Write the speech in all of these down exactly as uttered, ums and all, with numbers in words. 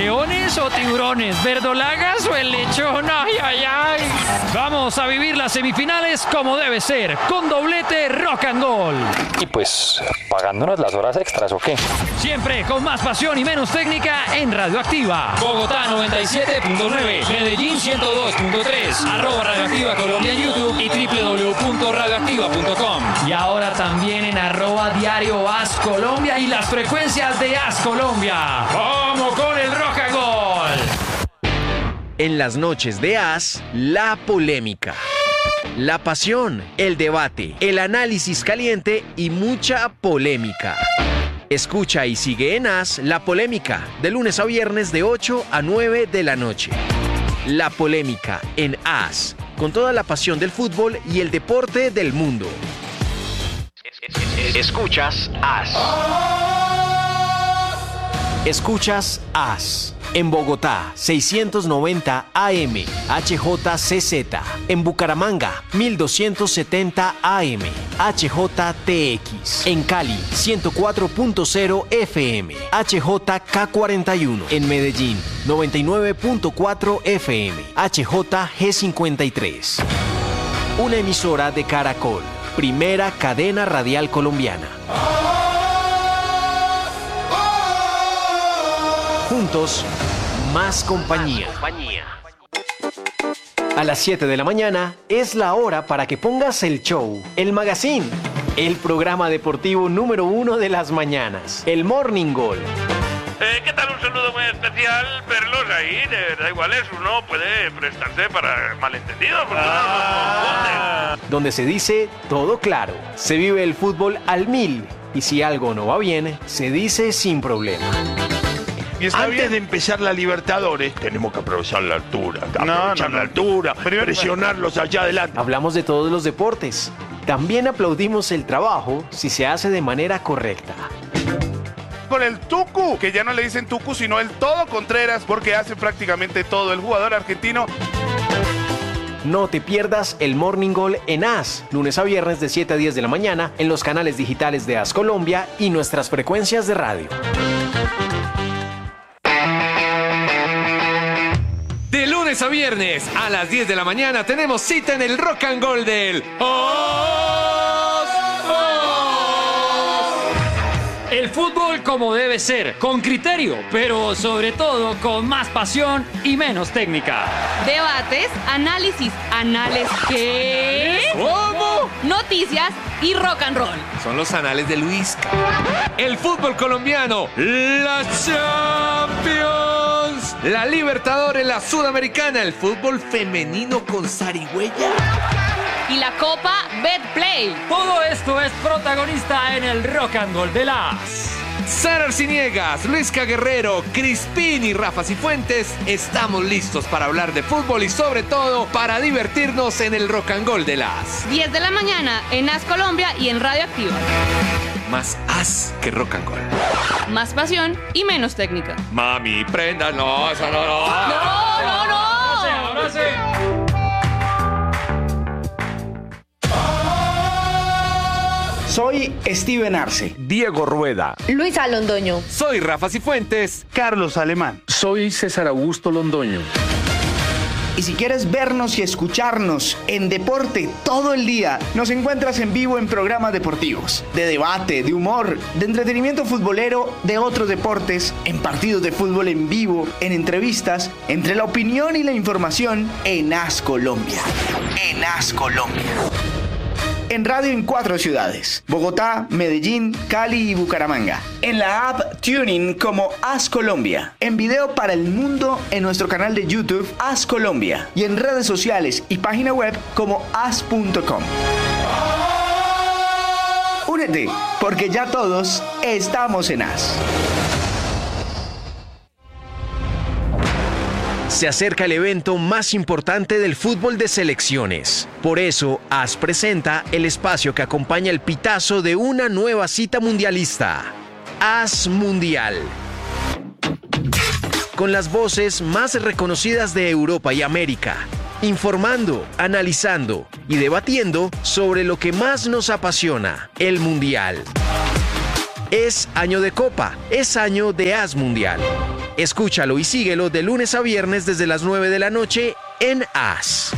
¿Leones o tiburones? ¿Verdolagas o el lechón? ¡Ay, ay, ay! Vamos a vivir las semifinales como debe ser, con doblete Rock and Gold. Y pues, pagándonos las horas extras, ¿o qué? Siempre con más pasión y menos técnica en Radioactiva. Bogotá noventa y siete punto nueve, Medellín ciento dos punto tres, arroba Radioactiva Colombia en YouTube y doble u doble u doble u punto radioactiva punto com. Y ahora también en arroba diario As Colombia y las frecuencias de As Colombia. ¡Vamos con el Rock and Gold! En las noches de As, la polémica, la pasión, el debate, el análisis caliente y mucha polémica. Escucha y sigue en As La Polémica, de lunes a viernes de ocho a nueve de la noche. La Polémica en As, con toda la pasión del fútbol y el deporte del mundo. Escuchas As. Escuchas As. En Bogotá, seiscientos noventa A M, H J C Z. En Bucaramanga, mil doscientos setenta A M, H J T X. En Cali, ciento cuatro punto cero F M, H J K cuarenta y uno. En Medellín, noventa y nueve punto cuatro F M, H J G cincuenta y tres. Una emisora de Caracol, primera cadena radial colombiana. Juntos, más compañía. A las siete de la mañana es la hora para que pongas el show, el magazine, el programa deportivo número uno de las mañanas, el Morning Goal. Eh, ¿Qué tal? Un saludo muy especial, verlos ahí, de verdad igual es, uno puede prestarse para malentendidos, porque uno no confunde. Donde se dice todo claro, se vive el fútbol al mil y si algo no va bien, se dice sin problema. Antes bien. de empezar la Libertadores, tenemos que aprovechar la altura, aprovechar no, no, no. la altura, Primero, presionarlos allá adelante. Hablamos de todos los deportes. También aplaudimos el trabajo si se hace de manera correcta. Con el Tucu, que ya no le dicen Tucu, sino el Todo Contreras, porque hace prácticamente todo el jugador argentino. No te pierdas el Morning Goal en As, lunes a viernes de siete a diez de la mañana, en los canales digitales de As Colombia y nuestras frecuencias de radio. De lunes a viernes a las diez de la mañana tenemos cita en el Rock and Gold del Os, Os. El fútbol como debe ser, con criterio, pero sobre todo con más pasión y menos técnica. Debates, análisis, anales ¿qué? ¿Cómo? Noticias y rock and roll. Son los anales de Luisca. El fútbol colombiano, la Champions, la Libertadores, la Sudamericana, el fútbol femenino con zarigüeya. Y la Copa Betplay. Todo esto es protagonista en el Rock and Gold de las. Sara Arciniegas, Luisca Guerrero, Crispín y Rafa Cifuentes estamos listos para hablar de fútbol y sobre todo para divertirnos en el Rock and Gold de las diez de la mañana en As Colombia y en Radioactiva. Más As que Rock and Gold. Más pasión y menos técnica. Mami, prenda, no, eso no, no. No, no, no. Ahora sí, ahora sí. Soy Steven Arce, Diego Rueda, Luisa Londoño. Soy Rafa Cifuentes, Carlos Alemán. Soy César Augusto Londoño. Y si quieres vernos y escucharnos en deporte todo el día, nos encuentras en vivo en programas deportivos, de debate, de humor, de entretenimiento futbolero, de otros deportes, en partidos de fútbol en vivo, en entrevistas, entre la opinión y la información en As Colombia. En As Colombia. En radio en cuatro ciudades, Bogotá, Medellín, Cali y Bucaramanga. En la app TuneIn como As Colombia. En video para el mundo en nuestro canal de YouTube As Colombia. Y en redes sociales y página web como as punto com. Únete, porque ya todos estamos en As. Se acerca el evento más importante del fútbol de selecciones. Por eso, As presenta el espacio que acompaña el pitazo de una nueva cita mundialista. As Mundial. Con las voces más reconocidas de Europa y América. Informando, analizando y debatiendo sobre lo que más nos apasiona, el Mundial. Es año de Copa, es año de As Mundial. Escúchalo y síguelo de lunes a viernes desde las nueve de la noche en As.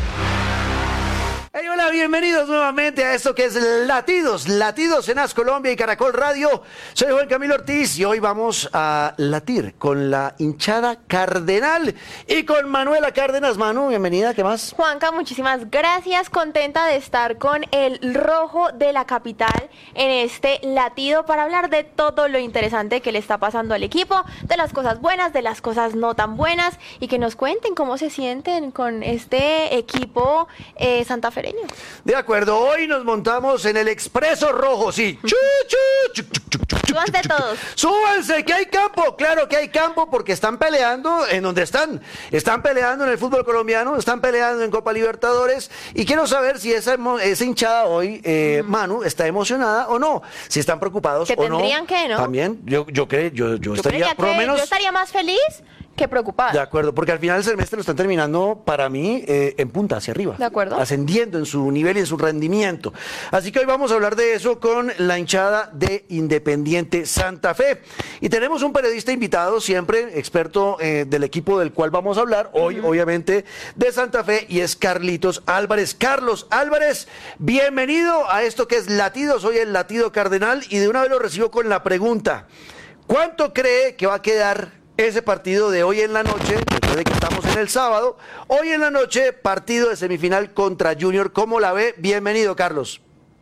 Hey, hola, bienvenidos nuevamente a esto que es Latidos, Latidos en As Colombia y Caracol Radio. Soy Juan Camilo Ortiz y hoy vamos a latir con la hinchada cardenal y con Manuela Cárdenas. Manu, bienvenida, ¿qué más? Juanca, muchísimas gracias, contenta de estar con el rojo de la capital en este latido para hablar de todo lo interesante que le está pasando al equipo, de las cosas buenas, de las cosas no tan buenas y que nos cuenten cómo se sienten con este equipo eh, santafereño. De acuerdo, hoy nos montamos en el Expreso Rojo, sí. Chu, chu, chu, chu, chu, chu, Súbanse todos. Súbanse, que hay campo, claro que hay campo porque están peleando en donde están. Están peleando en el fútbol colombiano, están peleando en Copa Libertadores y quiero saber si esa, esa hinchada hoy, eh, mm. Manu, está emocionada o no, si están preocupados que o no. Tendrían que, ¿no? También, yo, yo creo, yo, yo, yo estaría, por lo menos... Yo estaría más feliz que preocupada. De acuerdo, porque al final del semestre lo están terminando, para mí, eh, en punta, hacia arriba. De acuerdo. Ascendiendo en su nivel y en su rendimiento. Así que hoy vamos a hablar de eso con la hinchada de Independiente Santa Fe. Y tenemos un periodista invitado, siempre experto eh, del equipo del cual vamos a hablar, hoy, uh-huh. obviamente, de Santa Fe, y es Carlitos Álvarez. Carlos Álvarez, bienvenido a esto que es Latidos, hoy el Latido Cardenal, y de una vez lo recibo con la pregunta: ¿cuánto cree que va a quedar ese partido de hoy en la noche, después de que estamos en el sábado? Hoy en la noche, partido de semifinal contra Junior. ¿Cómo la ve? Bienvenido, Carlos.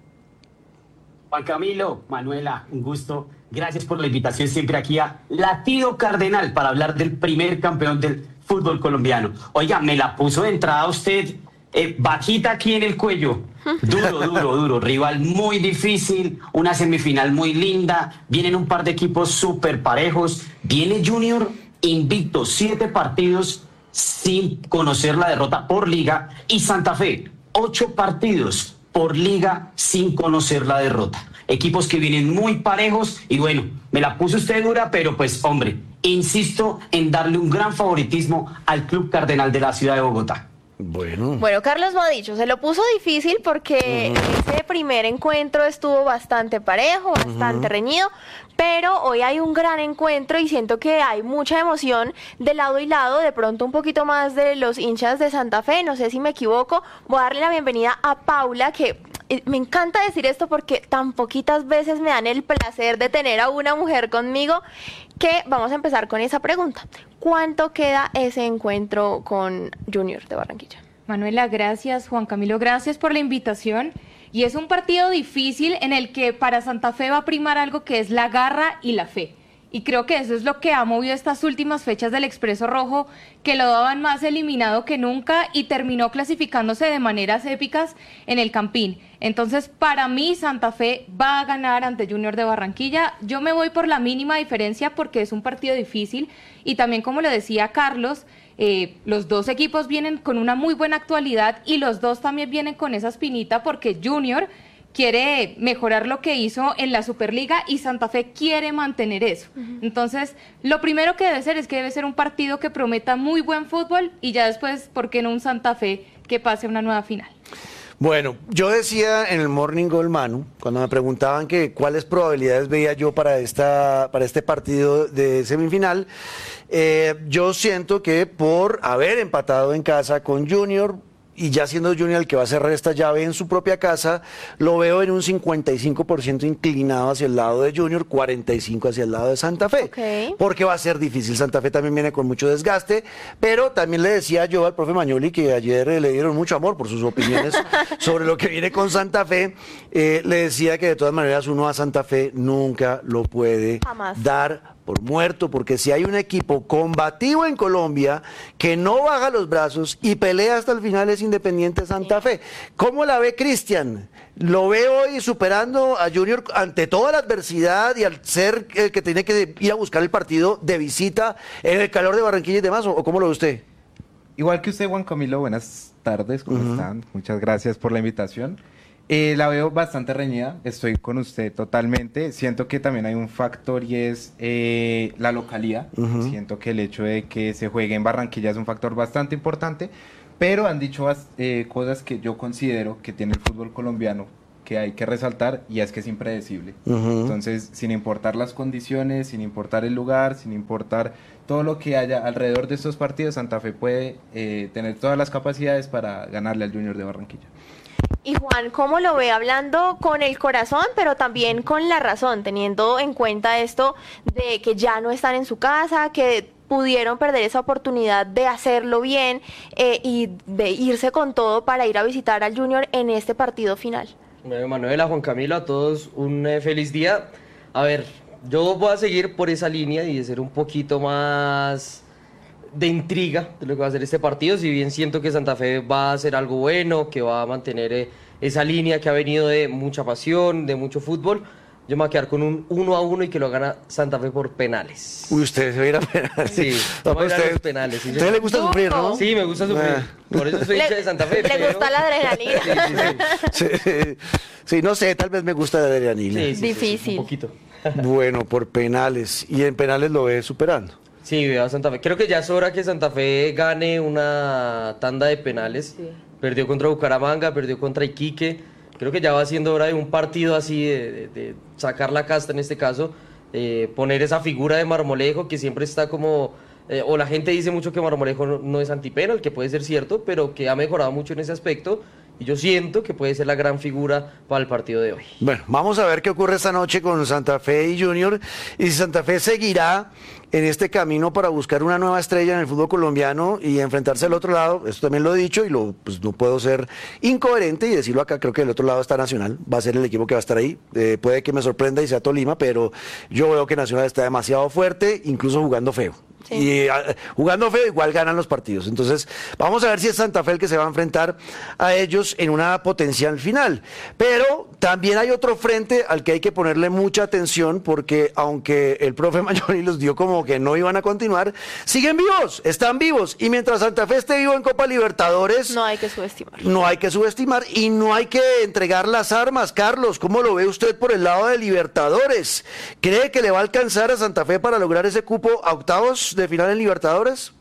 Juan Camilo, Manuela, un gusto. Gracias por la invitación siempre aquí a Latido Cardenal para hablar del primer campeón del fútbol colombiano. Oiga, me la puso de entrada usted eh, bajita aquí en el cuello. Duro, duro, duro. Rival muy difícil, una semifinal muy linda. Vienen un par de equipos súper parejos. Viene Junior invicto, siete partidos sin conocer la derrota por liga. Y Santa Fe, ocho partidos por liga sin conocer la derrota. Equipos que vienen muy parejos y bueno, me la puso usted dura, pero pues hombre, insisto en darle un gran favoritismo al Club Cardenal de la ciudad de Bogotá. Bueno. Bueno, Carlos lo ha dicho, se lo puso difícil porque uh-huh. ese primer encuentro estuvo bastante parejo, bastante uh-huh. reñido, pero hoy hay un gran encuentro y siento que hay mucha emoción de lado y lado, de pronto un poquito más de los hinchas de Santa Fe, no sé si me equivoco. Voy a darle la bienvenida a Paula, que eh, me encanta decir esto porque tan poquitas veces me dan el placer de tener a una mujer conmigo, que vamos a empezar con esa pregunta. ¿Cuánto queda ese encuentro con Junior de Barranquilla? Manuela, gracias. Juan Camilo, gracias por la invitación. Y es un partido difícil en el que para Santa Fe va a primar algo que es la garra y la fe. Y creo que eso es lo que ha movido estas últimas fechas del Expreso Rojo, que lo daban más eliminado que nunca y terminó clasificándose de maneras épicas en el Campín. Entonces, para mí, Santa Fe va a ganar ante Junior de Barranquilla. Yo me voy por la mínima diferencia porque es un partido difícil y también, como le decía Carlos, eh, los dos equipos vienen con una muy buena actualidad y los dos también vienen con esa espinita porque Junior quiere mejorar lo que hizo en la Superliga y Santa Fe quiere mantener eso. Uh-huh. Entonces, lo primero que debe ser es que debe ser un partido que prometa muy buen fútbol y ya después, ¿por qué no un Santa Fe que pase a una nueva final? Bueno, yo decía en el Morning Goal, Manu, cuando me preguntaban que cuáles probabilidades veía yo para esta para este partido de semifinal, eh, yo siento que por haber empatado en casa con Junior, y ya siendo Junior el que va a cerrar esta llave en su propia casa, lo veo en un cincuenta y cinco por ciento inclinado hacia el lado de Junior, cuarenta y cinco por ciento hacia el lado de Santa Fe. Okay. Porque va a ser difícil. Santa Fe también viene con mucho desgaste, pero también le decía yo al profe Magnoli, que ayer eh, le dieron mucho amor por sus opiniones sobre lo que viene con Santa Fe, eh, le decía que de todas maneras uno a Santa Fe nunca lo puede Jamás. dar por muerto, porque si hay un equipo combativo en Colombia que no baja los brazos y pelea hasta el final es Independiente Santa Fe. ¿Cómo la ve Cristian? ¿Lo ve hoy superando a Junior ante toda la adversidad y al ser el que tiene que ir a buscar el partido de visita en el calor de Barranquilla y demás? ¿O cómo lo ve usted? Igual que usted, Juan Camilo, buenas tardes, ¿cómo uh-huh. están? Muchas gracias por la invitación. Eh, la veo bastante reñida, estoy con usted totalmente. Siento que también hay un factor y es eh, la localidad. Uh-huh. Siento que el hecho de que se juegue en Barranquilla es un factor bastante importante, pero han dicho eh, cosas que yo considero que tiene el fútbol colombiano, que hay que resaltar y es que es impredecible. Ujú. Entonces, sin importar las condiciones, sin importar el lugar, sin importar todo lo que haya alrededor de estos partidos, Santa Fe puede eh, tener todas las capacidades para ganarle al Junior de Barranquilla. Y Juan, ¿cómo lo ve? Hablando con el corazón, pero también con la razón, teniendo en cuenta esto de que ya no están en su casa, que pudieron perder esa oportunidad de hacerlo bien eh, y de irse con todo para ir a visitar al Junior en este partido final. Bueno, Manuela, Juan Camilo, a todos un eh, feliz día. A ver, yo voy a seguir por esa línea y de ser un poquito más de intriga de lo que va a ser este partido, si bien siento que Santa Fe va a hacer algo bueno, que va a mantener eh, esa línea que ha venido de mucha pasión, de mucho fútbol, yo me voy a quedar con un uno a uno y que lo gana Santa Fe por penales. Uy, usted se va a ir a penales. Sí, No, me voy a ir a usted- los penales. Sí, ¿a usted le gusta sufrir, no? Sí, me gusta sufrir. Ah. Por eso soy hincha de Santa Fe. Le pero- gusta la adrenalina. Sí, sí, no sé, tal vez me gusta de Adrianina. Sí, sí, sí, sí, Difícil. un poquito. Bueno, por penales. Y en penales lo ve superando. Sí, veo a Santa Fe. Creo que ya es hora que Santa Fe gane una tanda de penales. Perdió contra Bucaramanga, perdió contra Iquique. Creo que ya va siendo hora de un partido así, de, de- de sacar la casta en este caso, eh, poner esa figura de Marmolejo que siempre está como... eh, o la gente dice mucho que Marmolejo no, no es antipenal, que puede ser cierto, pero que ha mejorado mucho en ese aspecto. Y yo siento que puede ser la gran figura para el partido de hoy. Bueno, vamos a ver qué ocurre esta noche con Santa Fe y Junior y si Santa Fe seguirá en este camino para buscar una nueva estrella en el fútbol colombiano y enfrentarse al otro lado. Esto también lo he dicho y lo, pues, no puedo ser incoherente y decirlo acá. Creo que el otro lado está Nacional, va a ser el equipo que va a estar ahí. Eh, puede que me sorprenda y sea Tolima, pero yo veo que Nacional está demasiado fuerte, incluso jugando feo. Y ah, jugando feo igual ganan los partidos. Entonces vamos a ver si es Santa Fe el que se va a enfrentar a ellos en una potencial final. Pero también hay otro frente al que hay que ponerle mucha atención porque aunque el profe Mayori los dio como que no iban a continuar, siguen vivos, están vivos. Y mientras Santa Fe esté vivo en Copa Libertadores, No hay que subestimar. no hay que subestimar y no hay que entregar las armas. Carlos, ¿cómo lo ve usted por el lado de Libertadores? ¿Cree que le va a alcanzar a Santa Fe para lograr ese cupo a octavos de final en Libertadores?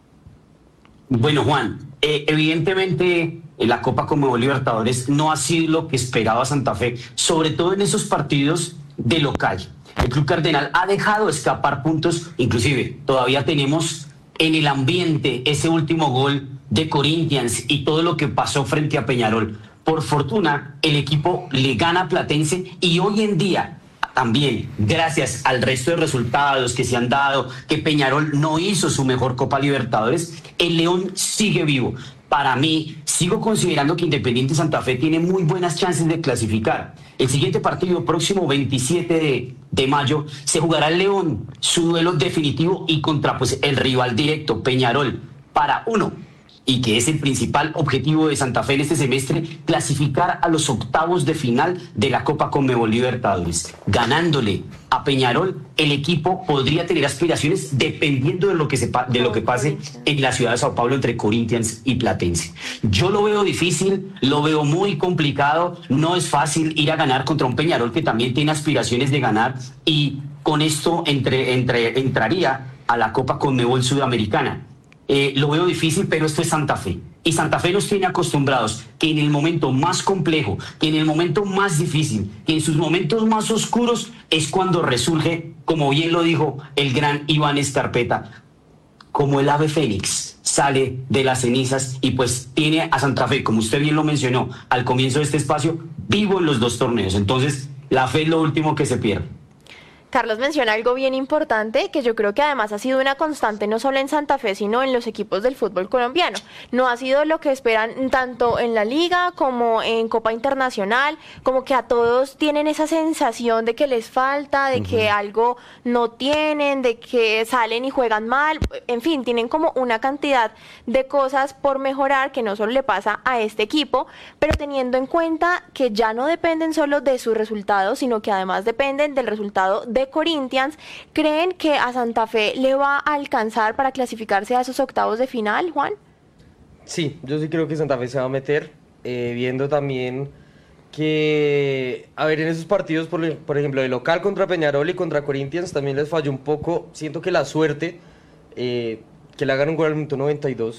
Bueno, Juan, eh, evidentemente eh, la Copa Conmebol Libertadores no ha sido lo que esperaba Santa Fe, sobre todo en esos partidos de local. El Club Cardenal ha dejado escapar puntos, inclusive todavía tenemos en el ambiente ese último gol de Corinthians y todo lo que pasó frente a Peñarol. Por fortuna, el equipo le gana a Platense y hoy en día también, gracias al resto de resultados que se han dado, que Peñarol no hizo su mejor Copa Libertadores, el León sigue vivo. Para mí, sigo considerando que Independiente Santa Fe tiene muy buenas chances de clasificar. El siguiente partido, próximo veintisiete de, de mayo, se jugará el León, su duelo definitivo y contra pues, el rival directo, Peñarol, para uno. Y que es el principal objetivo de Santa Fe en este semestre, clasificar a los octavos de final de la Copa Conmebol Libertadores. Ganándole a Peñarol, el equipo podría tener aspiraciones dependiendo de lo que, se pa- de lo que pase en la ciudad de Sao Paulo entre Corinthians y Platense. Yo lo veo difícil, lo veo muy complicado, no es fácil ir a ganar contra un Peñarol que también tiene aspiraciones de ganar y con esto entre, entre, entraría a la Copa Conmebol Sudamericana. Eh, lo veo difícil, pero esto es Santa Fe. Y Santa Fe nos tiene acostumbrados que en el momento más complejo, que en el momento más difícil, que en sus momentos más oscuros es cuando resurge, como bien lo dijo el gran Iván Escarpeta, como el ave fénix sale de las cenizas y pues tiene a Santa Fe, como usted bien lo mencionó al comienzo de este espacio, vivo en los dos torneos. Entonces, la fe es lo último que se pierde. Carlos menciona algo bien importante que yo creo que además ha sido una constante no solo en Santa Fe sino en los equipos del fútbol colombiano. No ha sido lo que esperan tanto en la liga como en Copa Internacional, como que a todos tienen esa sensación de que les falta, de uh-huh. que algo no tienen, de que salen y juegan mal, en fin, tienen como una cantidad de cosas por mejorar que no solo le pasa a este equipo, pero teniendo en cuenta que ya no dependen solo de sus resultados, sino que además dependen del resultado de Corinthians, ¿creen que a Santa Fe le va a alcanzar para clasificarse a esos octavos de final, Juan? Sí, yo sí creo que Santa Fe se va a meter, eh, viendo también que, a ver, en esos partidos, por, por ejemplo, de local contra Peñarol y contra Corinthians, también les falló un poco, siento que la suerte, eh, que le hagan un gol al minuto noventa y dos,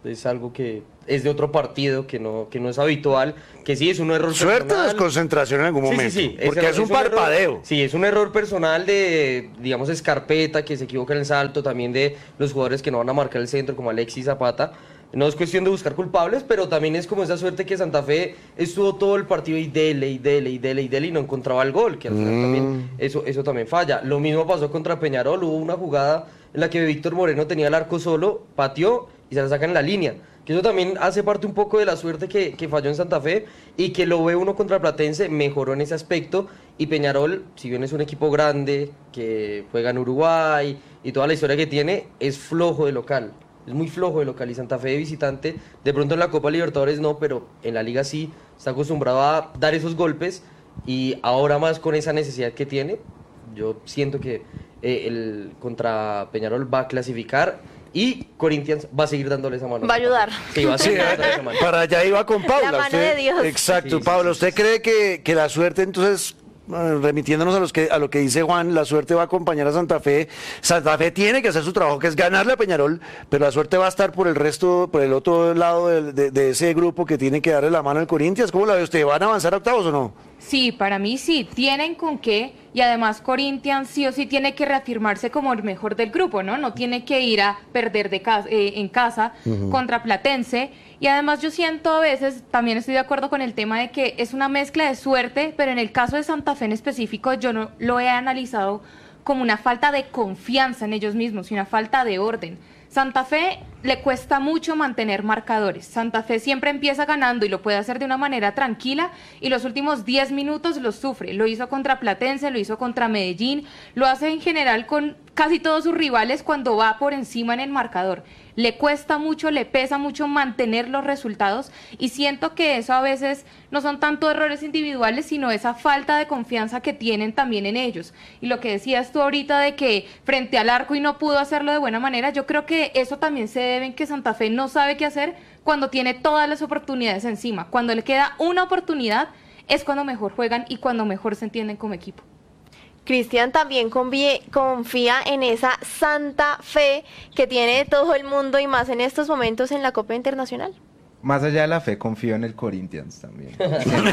es algo que es de otro partido, que no, que no es habitual, que sí es un error Suerte personal. o desconcentración en algún Sí, momento, sí, sí, porque error- es un error- parpadeo. sí, es un error personal de, digamos, Escarpeta, que se equivoca en el salto, también de los jugadores que no van a marcar el centro, como Alexis Zapata. No es cuestión de buscar culpables, pero también es como esa suerte que Santa Fe estuvo todo el partido y dele, y dele, y dele, y dele, y no encontraba el gol, que al final Mm. también eso, eso también falla. Lo mismo pasó contra Peñarol, hubo una jugada en la que Víctor Moreno tenía el arco solo, pateó y se la sacan en la línea. Que eso también hace parte un poco de la suerte que, que falló en Santa Fe y que lo ve uno contra Platense, mejoró en ese aspecto. Y Peñarol, si bien es un equipo grande, que juega en Uruguay y toda la historia que tiene, es flojo de local. Es muy flojo de local y Santa Fe de visitante, de pronto en la Copa Libertadores no, pero en la Liga sí, está acostumbrado a dar esos golpes y ahora más con esa necesidad que tiene, yo siento que eh, el contra Peñarol va a clasificar y Corinthians va a seguir dándole esa mano. Va a ayudar. Sí, va a seguir Sí, dándole esa mano. para allá iba con Paula. La mano usted- de Dios. Exacto, Sí, sí, Paula, ¿usted cree que, que la suerte entonces... eh, remitiéndonos a, los que, a lo que dice Juan, la suerte va a acompañar a Santa Fe. Santa Fe tiene que hacer su trabajo, que es ganarle a Peñarol, pero la suerte va a estar por el resto, por el otro lado de, de- de ese grupo que tiene que darle la mano al Corinthians. ¿Cómo la ve usted? ¿Van a avanzar a octavos o no? Sí, para mí sí, tienen con qué, y además Corinthians sí o sí tiene que reafirmarse como el mejor del grupo, ¿no? No tiene que ir a perder de casa, eh, en casa Ujú. contra Platense, y además yo siento a veces, también estoy de acuerdo con el tema de que es una mezcla de suerte, pero en el caso de Santa Fe en específico yo no lo he analizado como una falta de confianza en ellos mismos y una falta de orden. Santa Fe le cuesta mucho mantener marcadores. Santa Fe siempre empieza ganando y lo puede hacer de una manera tranquila y los últimos diez minutos los sufre. Lo hizo contra Platense, lo hizo contra Medellín, lo hace en general con casi todos sus rivales cuando va por encima en el marcador. Le cuesta mucho, le pesa mucho mantener los resultados y siento que eso a veces no son tanto errores individuales, sino esa falta de confianza que tienen también en ellos. Y lo que decías tú ahorita de que frente al arco y no pudo hacerlo de buena manera, yo creo que eso también se debe en que Santa Fe no sabe qué hacer cuando tiene todas las oportunidades encima. Cuando le queda una oportunidad es cuando mejor juegan y cuando mejor se entienden como equipo. Cristian también convie- confía en esa Santa Fe que tiene todo el mundo y más en estos momentos en la Copa Internacional. Más allá de la fe, confío en el Corinthians también. En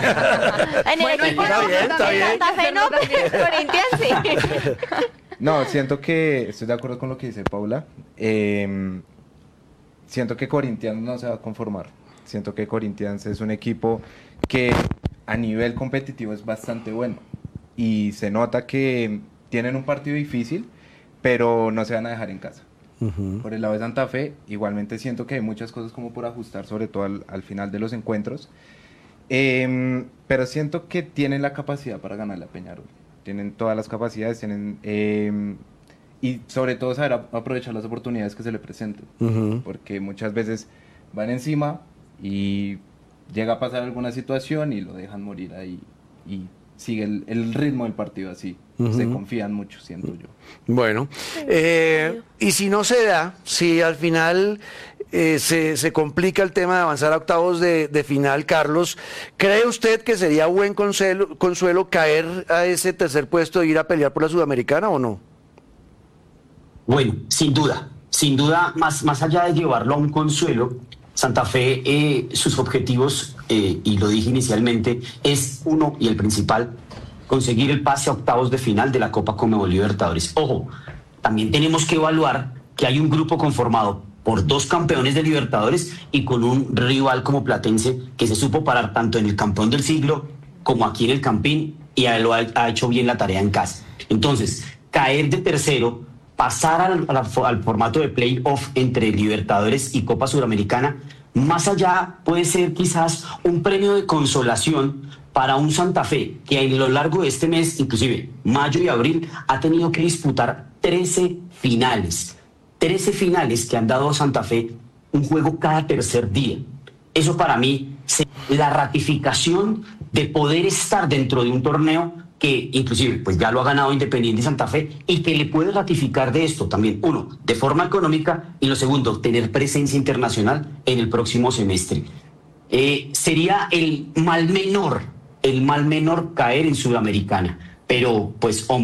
el Bueno, equipo está no, bien, está en bien. Santa Fe no, pero en Corinthians sí. No, siento que estoy de acuerdo con lo que dice Paula. Eh, siento que Corinthians no se va a conformar. Siento que Corinthians es un equipo que a nivel competitivo es bastante bueno. Y se nota que tienen un partido difícil, pero no se van a dejar en casa. Por el lado de Santa Fe, igualmente siento que hay muchas cosas como por ajustar, sobre todo al, al final de los encuentros. Eh, pero siento que tienen la capacidad para ganarle a Peñarol. Tienen todas las capacidades, tienen... eh, y sobre todo saber a- aprovechar las oportunidades que se le presenten. Ujú. Porque muchas veces van encima y llega a pasar alguna situación y lo dejan morir ahí. Y sigue el, el ritmo del partido así. Ujú. Se confían mucho, siento yo. Bueno, eh, y si no se da, si al final eh, se, se complica el tema de avanzar a octavos de, de final, Carlos, ¿cree usted que sería buen consuelo, consuelo caer a ese tercer puesto e ir a pelear por la Sudamericana o no? Bueno, sin duda, sin duda, más, más allá de llevarlo a un consuelo, Santa Fe, eh, sus objetivos, eh, y lo dije inicialmente, es uno y el principal, conseguir el pase a octavos de final de la Copa Conmebol Libertadores. Ojo, también tenemos que evaluar que hay un grupo conformado por dos campeones de Libertadores y con un rival como Platense que se supo parar tanto en el campeón del siglo como aquí en el Campín y a- lo ha, ha hecho bien la tarea en casa. Entonces, caer de tercero, pasar al, a la fo- al formato de playoff entre Libertadores y Copa Suramericana, más allá puede ser quizás un premio de consolación para un Santa Fe que a lo largo de este mes, inclusive mayo y abril, ha tenido que disputar trece finales. trece finales que han dado a Santa Fe un juego cada tercer día. Eso para mí es la ratificación de poder estar dentro de un torneo que inclusive pues ya lo ha ganado Independiente Santa Fe y que le puede ratificar de esto también, uno, de forma económica y lo segundo, tener presencia internacional en el próximo semestre. Eh, sería el mal menor, el mal menor caer en Sudamericana, pero pues hombre,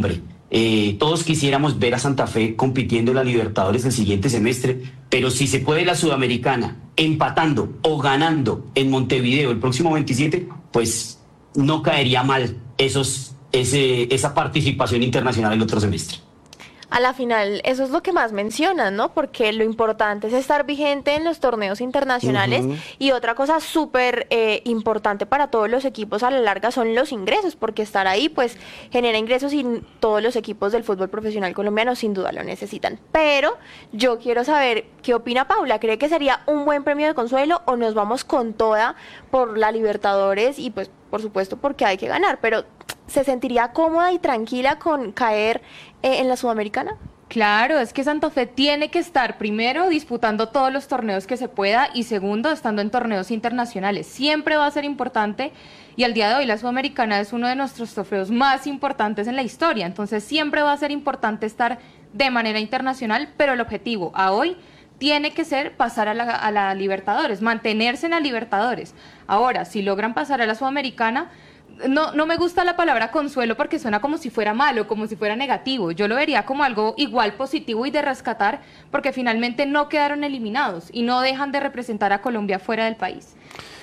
Eh, todos quisiéramos ver a Santa Fe compitiendo en la Libertadores el siguiente semestre, pero si se puede la Sudamericana empatando o ganando en Montevideo el próximo veintisiete, pues no caería mal esos, ese, esa participación internacional el otro semestre. A la final, eso es lo que más mencionan, ¿no? Porque lo importante es estar vigente en los torneos internacionales. Uh-huh. Y otra cosa súper eh, importante para todos los equipos a la larga son los ingresos, porque estar ahí pues genera ingresos y todos los equipos del fútbol profesional colombiano sin duda lo necesitan. Pero yo quiero saber qué opina Paula. ¿Cree que sería un buen premio de consuelo o nos vamos con toda por la Libertadores? Y pues por supuesto porque hay que ganar, pero ¿se sentiría cómoda y tranquila con caer eh, en la Sudamericana? Claro, es que Santa Fe tiene que estar primero disputando todos los torneos que se pueda y segundo estando en torneos internacionales. Siempre va a ser importante y al día de hoy la Sudamericana es uno de nuestros trofeos más importantes en la historia. Entonces siempre va a ser importante estar de manera internacional, pero el objetivo a hoy tiene que ser pasar a la, a la Libertadores, mantenerse en la Libertadores. Ahora, si logran pasar a la Sudamericana, No, no me gusta la palabra consuelo porque suena como si fuera malo, como si fuera negativo. Yo lo vería como algo igual positivo y de rescatar porque finalmente no quedaron eliminados y no dejan de representar a Colombia fuera del país.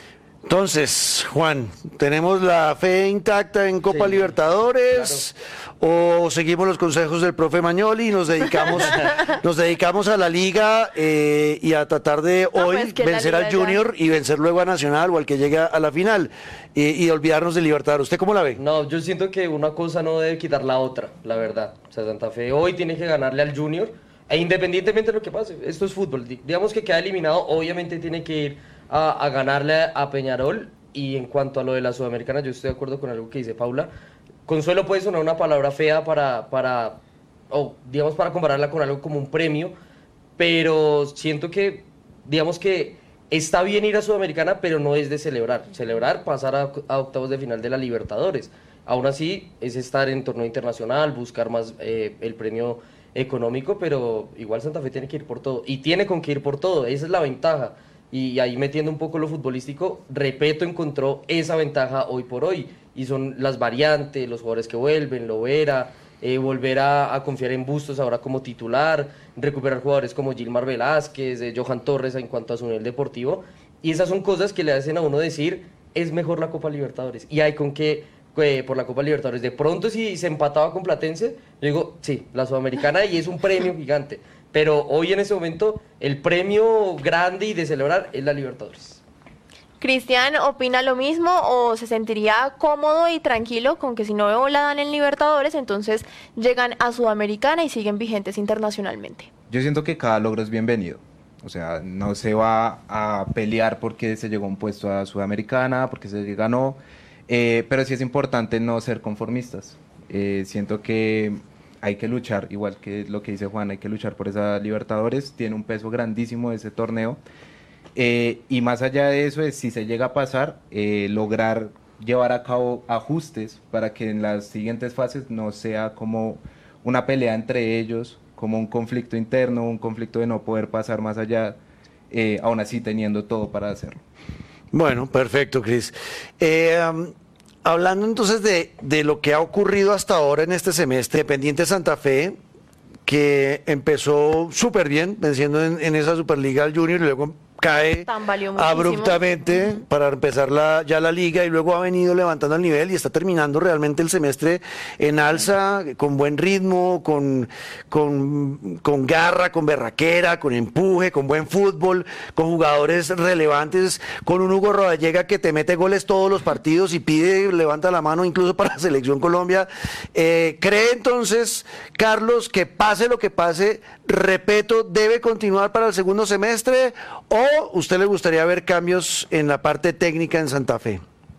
Entonces, Juan, ¿tenemos la fe intacta en Copa sí, Libertadores claro. o seguimos los consejos del profe Magnoli y nos dedicamos, nos dedicamos a la Liga eh, y a tratar de no, hoy pues vencer al Junior ya. y vencer luego a Nacional o al que llegue a la final y, y olvidarnos del Libertadores? ¿Usted cómo la ve? No, yo siento que una cosa no debe quitar la otra, la verdad. O sea, Santa Fe hoy tiene que ganarle al Junior e independientemente de lo que pase, esto es fútbol. Digamos que queda eliminado, obviamente tiene que ir A, a ganarle a Peñarol. Y en cuanto a lo de la Sudamericana, yo estoy de acuerdo con algo que dice Paula. Consuelo puede sonar una palabra fea para, para o digamos para compararla con algo como un premio, pero siento que, digamos que está bien ir a Sudamericana, pero no es de celebrar. Celebrar, pasar a, a octavos de final de la Libertadores. Aún así, es estar en torneo internacional, buscar más eh, el premio económico, pero igual Santa Fe tiene que ir por todo. Y tiene con qué ir por todo, esa es la ventaja. Y ahí metiendo un poco lo futbolístico, Repeto encontró esa ventaja hoy por hoy. Y son las variantes, los jugadores que vuelven, Lovera, eh, volver a, a confiar en Bustos ahora como titular, recuperar jugadores como Gilmar Velázquez, eh, Johan Torres en cuanto a su nivel deportivo. Y esas son cosas que le hacen a uno decir, es mejor la Copa Libertadores. Y hay con qué, eh, por la Copa Libertadores. De pronto si se empataba con Platense, yo digo, sí, la Sudamericana y es un premio gigante. Pero hoy en ese momento el premio grande y de celebrar es la Libertadores. Cristian, ¿opina lo mismo o se sentiría cómodo y tranquilo con que si no la dan en Libertadores, entonces llegan a Sudamericana y siguen vigentes internacionalmente? Yo siento que cada logro es bienvenido. O sea, no se va a pelear porque se llegó a un puesto a Sudamericana, porque se ganó, eh, pero sí es importante no ser conformistas. Eh, siento que hay que luchar, igual que lo que dice Juan, hay que luchar por esa Libertadores, tiene un peso grandísimo ese torneo, eh, y más allá de eso, es si se llega a pasar, eh, lograr llevar a cabo ajustes para que en las siguientes fases no sea como una pelea entre ellos, como un conflicto interno, un conflicto de no poder pasar más allá, eh, aún así teniendo todo para hacerlo. Bueno, perfecto, Cris. Eh, um... Hablando entonces de, de lo que ha ocurrido hasta ahora en este semestre, Independiente Santa Fe, que empezó súper bien, venciendo en, en esa Superliga al Junior y luego cae abruptamente para empezar la, ya la liga y luego ha venido levantando el nivel y está terminando realmente el semestre en alza, con buen ritmo, con, con, con garra, con berraquera, con empuje, con buen fútbol, con jugadores relevantes, con un Hugo Rodallega que te mete goles todos los partidos y pide, levanta la mano incluso para la Selección Colombia. Eh, ¿Cree entonces, Carlos, que pase lo que pase, Repeto debe continuar para el segundo semestre o usted le gustaría ver cambios en la parte técnica en Santa Fe?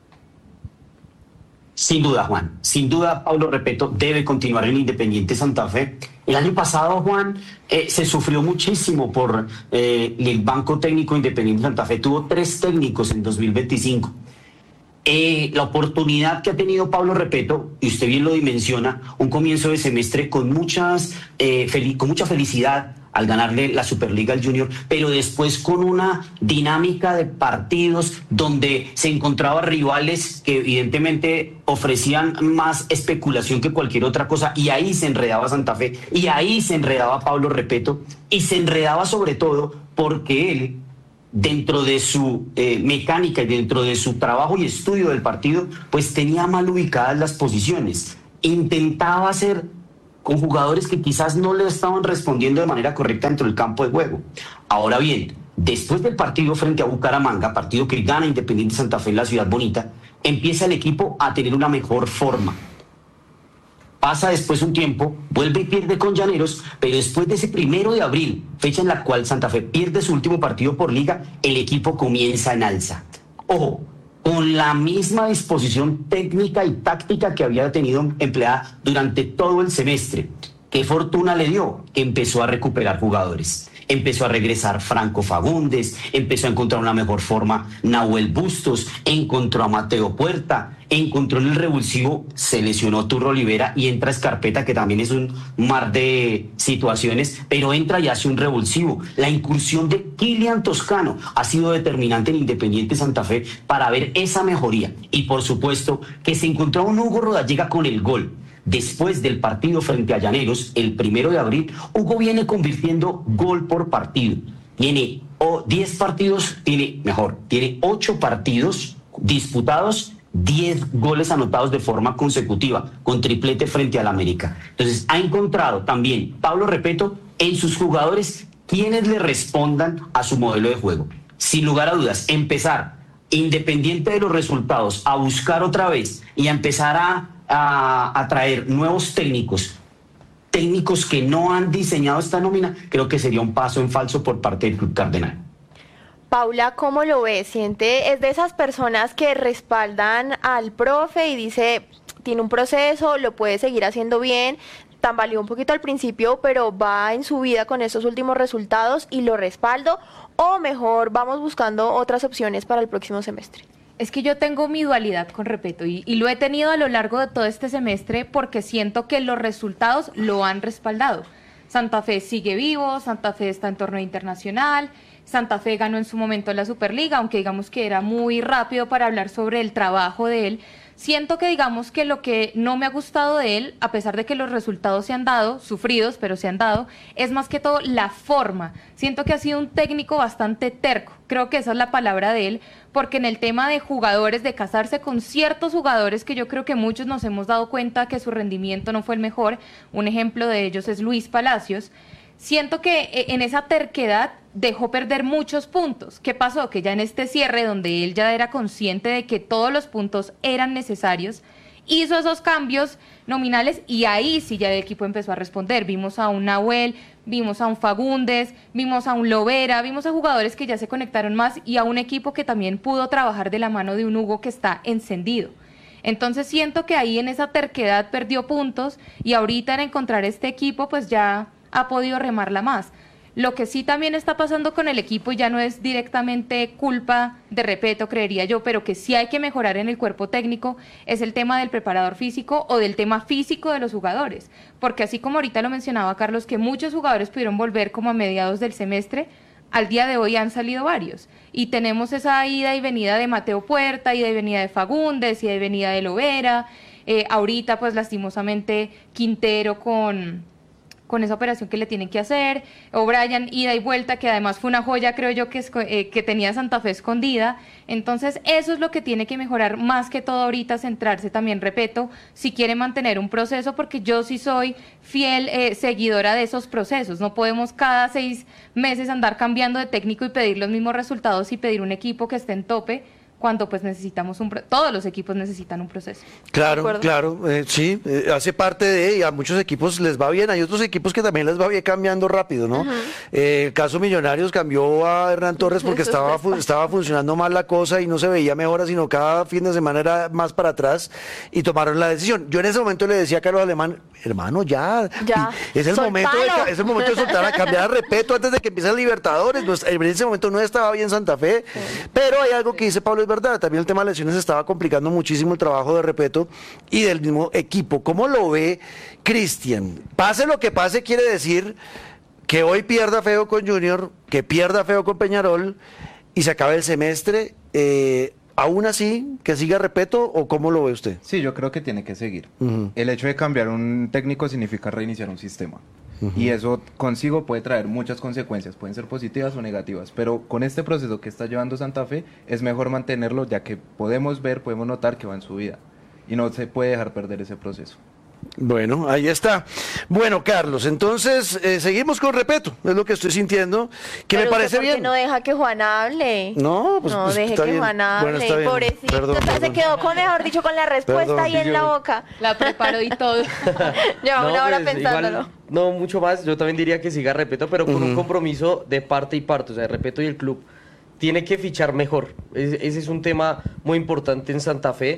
Sin duda, Juan. Sin duda, Pablo Repeto debe continuar en Independiente Santa Fe. El año pasado, Juan, eh, se sufrió muchísimo por eh, el banco técnico Independiente Santa Fe. Tuvo tres técnicos en dos mil veinticinco. Eh, la oportunidad que ha tenido Pablo Repeto, y usted bien lo dimensiona, un comienzo de semestre con, muchas, eh, fel- con mucha felicidad al ganarle la Superliga al Junior, pero después con una dinámica de partidos donde se encontraba rivales que evidentemente ofrecían más especulación que cualquier otra cosa, y ahí se enredaba Santa Fe, y ahí se enredaba Pablo Repeto, y se enredaba sobre todo porque él, dentro de su eh, mecánica y dentro de su trabajo y estudio del partido, pues tenía mal ubicadas las posiciones, intentaba hacer con jugadores que quizás no le estaban respondiendo de manera correcta dentro del campo de juego. Ahora bien, después del partido frente a Bucaramanga, partido que gana Independiente Santa Fe en la Ciudad Bonita, empieza el equipo a tener una mejor forma. Pasa después un tiempo, vuelve y pierde con Llaneros, pero después de ese primero de abril, fecha en la cual Santa Fe pierde su último partido por liga, el equipo comienza en alza. Ojo, con la misma disposición técnica y táctica que había tenido empleada durante todo el semestre. ¿Qué fortuna le dio? Que empezó a recuperar jugadores. Empezó a regresar Franco Fagundes, empezó a encontrar una mejor forma Nahuel Bustos, encontró a Mateo Puerta, encontró en el revulsivo, se lesionó Turro Olivera y entra Escarpeta, que también es un mar de situaciones, pero entra y hace un revulsivo. La incursión de Kilian Toscano ha sido determinante en Independiente Santa Fe para ver esa mejoría. Y por supuesto que se encontró un Hugo Rodallega con el gol. Después del partido frente a Llaneros, el primero de abril, Hugo viene convirtiendo gol por partido. Tiene oh, diez partidos, tiene, mejor, tiene ocho partidos disputados, diez goles anotados de forma consecutiva, con triplete frente al América. Entonces, ha encontrado también Pablo Repeto en sus jugadores quienes le respondan a su modelo de juego. Sin lugar a dudas, empezar, independiente de los resultados, a buscar otra vez y a empezar a A, a traer nuevos técnicos, técnicos que no han diseñado esta nómina, creo que sería un paso en falso por parte del Club Cardenal. Paula, ¿cómo lo ves? ¿Siente, es de esas personas que respaldan al profe y dice, tiene un proceso, lo puede seguir haciendo bien, tambaleó un poquito al principio, pero va en su vida con estos últimos resultados y lo respaldo, o mejor vamos buscando otras opciones para el próximo semestre? Es que yo tengo mi dualidad con Repeto y, y lo he tenido a lo largo de todo este semestre porque siento que los resultados lo han respaldado. Santa Fe sigue vivo, Santa Fe está en torneo internacional, Santa Fe ganó en su momento la Superliga, aunque digamos que era muy rápido para hablar sobre el trabajo de él. Siento que digamos que lo que no me ha gustado de él, a pesar de que los resultados se han dado, sufridos, pero se han dado, es más que todo la forma. Siento que ha sido un técnico bastante terco, creo que esa es la palabra de él, porque en el tema de jugadores, de casarse con ciertos jugadores que yo creo que muchos nos hemos dado cuenta que su rendimiento no fue el mejor, un ejemplo de ellos es Luis Palacios. Siento que en esa terquedad dejó perder muchos puntos. ¿Qué pasó? Que ya en este cierre, donde él ya era consciente de que todos los puntos eran necesarios, hizo esos cambios nominales y ahí sí ya el equipo empezó a responder. Vimos a un Nahuel, vimos a un Fagundes, vimos a un Lovera, vimos a jugadores que ya se conectaron más y a un equipo que también pudo trabajar de la mano de un Hugo que está encendido. Entonces siento que ahí en esa terquedad perdió puntos y ahorita en encontrar este equipo pues ya ha podido remarla más. Lo que sí también está pasando con el equipo, y ya no es directamente culpa de Repeto, creería yo, pero que sí hay que mejorar en el cuerpo técnico, es el tema del preparador físico o del tema físico de los jugadores. Porque así como ahorita lo mencionaba Carlos, que muchos jugadores pudieron volver como a mediados del semestre, al día de hoy han salido varios. Y tenemos esa ida y venida de Mateo Puerta, ida y venida de Fagundes, ida y venida de Lovera. Eh, ahorita, pues lastimosamente, Quintero con... con esa operación que le tienen que hacer, O'Brien ida y vuelta, que además fue una joya, creo yo, que, eh, que tenía Santa Fe escondida. Entonces eso es lo que tiene que mejorar, más que todo ahorita centrarse también, Repeto, si quiere mantener un proceso, porque yo sí soy fiel eh, seguidora de esos procesos. No podemos cada seis meses andar cambiando de técnico y pedir los mismos resultados y pedir un equipo que esté en tope, cuando pues necesitamos un, todos los equipos necesitan un proceso. Claro, claro, eh, sí, eh, hace parte de, y a muchos equipos les va bien, hay otros equipos que también les va bien cambiando rápido, ¿no? Uh-huh. eh, el caso Millonarios cambió a Hernán Torres porque estaba, fu estaba funcionando mal la cosa y no se veía mejora, sino cada fin de semana era más para atrás y tomaron la decisión. Yo en ese momento le decía a Carlos Alemán, hermano, ya, ya. Es, el momento de, es el momento de soltar, a cambiar a Repeto antes de que empiece el Libertadores. Pues, en ese momento no estaba bien Santa Fe, sí. Pero hay algo que dice Pablo, es verdad, también el tema de lesiones estaba complicando muchísimo el trabajo de Repeto y del mismo equipo. ¿Cómo lo ve Cristian? Pase lo que pase, quiere decir que hoy pierda feo con Junior, que pierda feo con Peñarol y se acabe el semestre, eh, aún así, que siga Repeto, o cómo lo ve usted? Sí, yo creo que tiene que seguir. Uh-huh. El hecho de cambiar un técnico significa reiniciar un sistema. Uh-huh. Y eso consigo puede traer muchas consecuencias, pueden ser positivas o negativas, pero con este proceso que está llevando Santa Fe es mejor mantenerlo, ya que podemos ver, podemos notar que va en su vida y no se puede dejar perder ese proceso. Bueno, ahí está. Bueno, Carlos, entonces eh, seguimos con Repeto, es lo que estoy sintiendo, que Pero me parece ¿por qué bien. no deja que Juan hable? No, pues, no pues, deje está que bien. Juan hable, Bueno, está bien. pobrecito, Perdón, o sea, perdón. se quedó con, mejor dicho, con la respuesta Perdón. ahí en la boca. La preparó y todo. Lleva No, una hora pues, pensándolo. igual, no mucho más, yo también diría que siga Repeto, pero con Ujú. un compromiso de parte y parte, o sea, Repeto y el club tiene que fichar mejor. Es- ese es un tema muy importante en Santa Fe,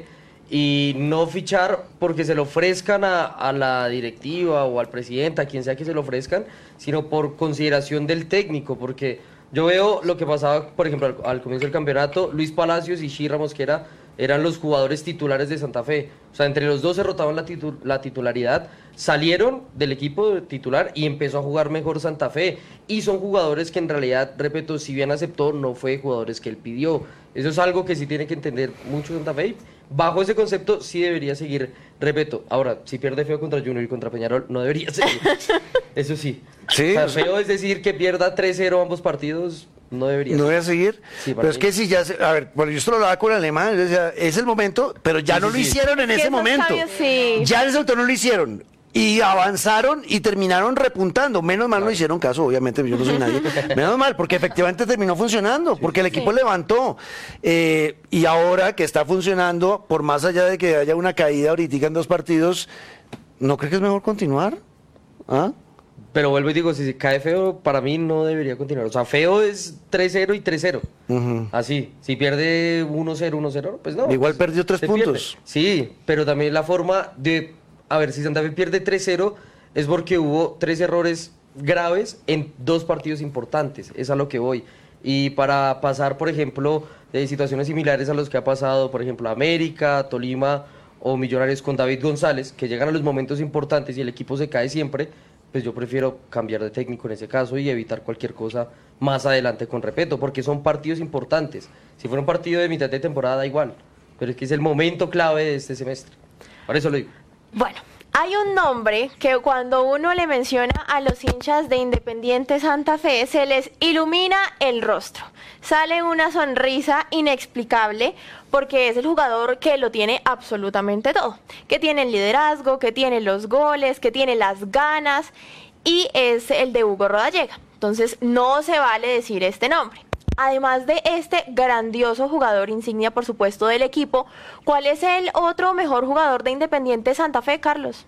y no fichar porque se lo ofrezcan a, a la directiva o al presidente, a quien sea que se lo ofrezcan, sino por consideración del técnico, porque yo veo lo que pasaba, por ejemplo, al, al comienzo del campeonato, Luis Palacios y Shirra Mosquera eran los jugadores titulares de Santa Fe. O sea, entre los dos se rotaban la, titu- la titularidad, salieron del equipo titular y empezó a jugar mejor Santa Fe. Y son jugadores que en realidad, repito, si bien aceptó, no fue jugadores que él pidió. Eso es algo que sí tiene que entender mucho Santa Fe. Bajo ese concepto sí debería seguir Repeto. Ahora, si pierde feo contra Junior y contra Peñarol, no debería seguir. Eso sí. Sí. O sea, feo es decir que pierda tres cero ambos partidos, no debería. ¿No voy a seguir? Sí, para pero es mí. que si ya, se- a ver, bueno, yo esto lo hablaba con el alemán, yo decía, es el momento, pero ya Sí, no sí, lo sí. hicieron en Que ese esos momento. cambios, sí. Ya en ese momento no lo hicieron. Y avanzaron y terminaron repuntando. Menos mal no hicieron caso, obviamente, yo no soy nadie. Menos mal, porque efectivamente terminó funcionando, porque el equipo Sí. levantó. Eh, y ahora que está funcionando, por más allá de que haya una caída ahorita en dos partidos, ¿no cree que es mejor continuar? ¿Ah? Pero vuelvo y digo, si se cae feo, para mí no debería continuar. O sea, feo es tres cero y tres cero. Ujú. Así. Si pierde uno cero, uno cero, pues no. Igual pues, perdió tres se puntos. pierde. Sí, pero también la forma de... A ver, si Santa Fe pierde tres cero, es porque hubo tres errores graves en dos partidos importantes. Es a lo que voy. Y para pasar, por ejemplo, de situaciones similares a los que ha pasado, por ejemplo, América, Tolima o Millonarios con David González, que llegan a los momentos importantes y el equipo se cae siempre, pues yo prefiero cambiar de técnico en ese caso y evitar cualquier cosa más adelante con Repeto, porque son partidos importantes. Si fuera un partido de mitad de temporada, da igual, pero es que es el momento clave de este semestre. Por eso lo digo. Bueno, hay un nombre que cuando uno le menciona a los hinchas de Independiente Santa Fe se les ilumina el rostro. Sale una sonrisa inexplicable porque es el jugador que lo tiene absolutamente todo. Que tiene el liderazgo, que tiene los goles, que tiene las ganas y es el de Hugo Rodallega. Entonces no se vale decir este nombre. Además de este grandioso jugador insignia, por supuesto, del equipo, ¿cuál es el otro mejor jugador de Independiente Santa Fe, Carlos?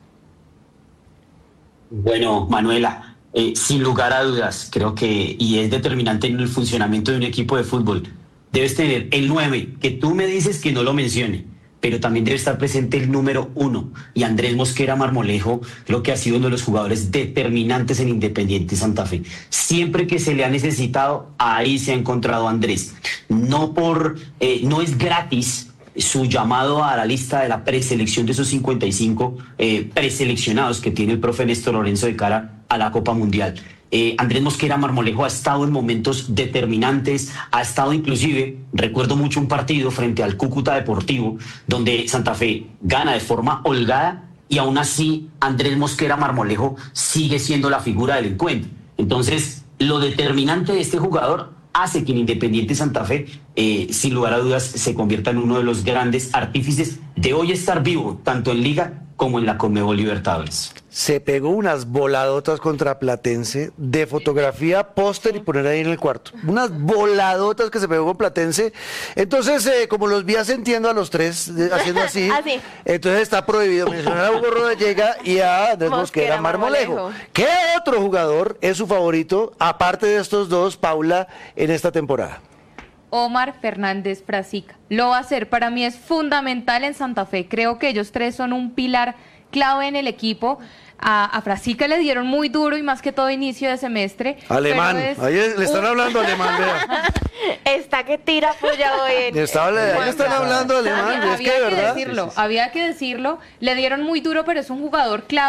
Bueno, Manuela, eh, sin lugar a dudas, creo que, y es determinante en el funcionamiento de un equipo de fútbol, debes tener el nueve, que tú me dices que no lo mencione, pero también debe estar presente el número uno. Y Andrés Mosquera Marmolejo creo que ha sido uno de los jugadores determinantes en Independiente Santa Fe. Siempre que se le ha necesitado, ahí se ha encontrado Andrés. No por, eh, no es gratis su llamado a la lista de la preselección de esos cincuenta y cinco eh, preseleccionados que tiene el profe Néstor Lorenzo de cara a la Copa Mundial. Eh, Andrés Mosquera Marmolejo ha estado en momentos determinantes, ha estado inclusive, recuerdo mucho un partido frente al Cúcuta Deportivo, donde Santa Fe gana de forma holgada y aún así Andrés Mosquera Marmolejo sigue siendo la figura del encuentro. Entonces, lo determinante de este jugador hace que en Independiente Santa Fe, eh, sin lugar a dudas, se convierta en uno de los grandes artífices de hoy estar vivo, tanto en Liga como en la Conmebol Libertadores. Se pegó unas voladotas contra Platense de fotografía, póster y poner ahí en el cuarto. Unas voladotas que se pegó con Platense. Entonces, eh, como los vi entiendo a los tres eh, haciendo así, Así. entonces está prohibido mencionar a Hugo Rodallega y a Andrés Mosquera Mosquera Marmolejo. Marmolejo. ¿Qué otro jugador es su favorito, aparte de estos dos, Paula, en esta temporada? Omar Fernández Frasica. Lo va a hacer, para mí es fundamental en Santa Fe. Creo que ellos tres son un pilar clave en el equipo. A, a Frasica le dieron muy duro y más que todo inicio de semestre. Alemán, pero es ahí le están un- hablando alemán, vea. Está que tira puya hoy en... Está- ahí en están Juanca. hablando alemán, Había, es que había de verdad. decirlo, había que decirlo. Le dieron muy duro, pero es un jugador clave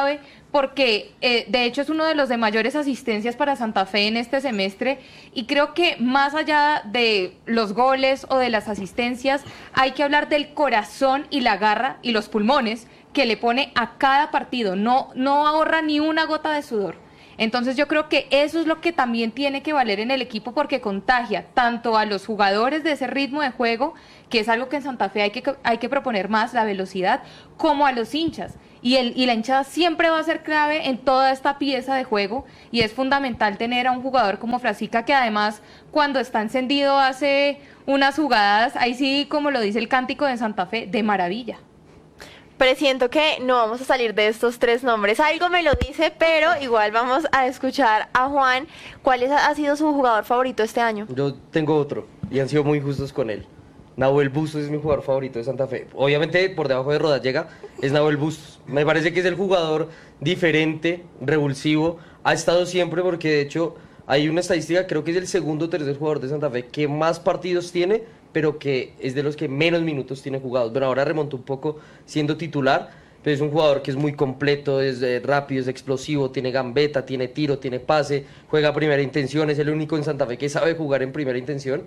porque eh, de hecho es uno de los de mayores asistencias para Santa Fe en este semestre, y creo que más allá de los goles o de las asistencias, hay que hablar del corazón y la garra y los pulmones que le pone a cada partido, no, no ahorra ni una gota de sudor. Entonces yo creo que eso es lo que también tiene que valer en el equipo, porque contagia tanto a los jugadores de ese ritmo de juego, que es algo que en Santa Fe hay que, hay que proponer más, la velocidad, como a los hinchas. Y, el, y la hinchada siempre va a ser clave en toda esta pieza de juego, y es fundamental tener a un jugador como Frasica, que además cuando está encendido hace unas jugadas, ahí sí, como lo dice el cántico de Santa Fe, de maravilla. Presiento que no vamos a salir de estos tres nombres. Algo me lo dice, pero igual vamos a escuchar a Juan. ¿Cuál es, ha sido su jugador favorito este año? Yo tengo otro, y han sido muy justos con él. Nahuel Bustos es mi jugador favorito de Santa Fe. Obviamente, por debajo de Rodallega, es Nahuel Bustos. Me parece que es el jugador diferente, revulsivo. Ha estado siempre, porque de hecho hay una estadística, creo que es el segundo o tercer jugador de Santa Fe que más partidos tiene, pero que es de los que menos minutos tiene jugados. Bueno, ahora remontó un poco siendo titular, pero es un jugador que es muy completo, es eh, rápido, es explosivo, tiene gambeta, tiene tiro, tiene pase, juega a primera intención, es el único en Santa Fe que sabe jugar en primera intención,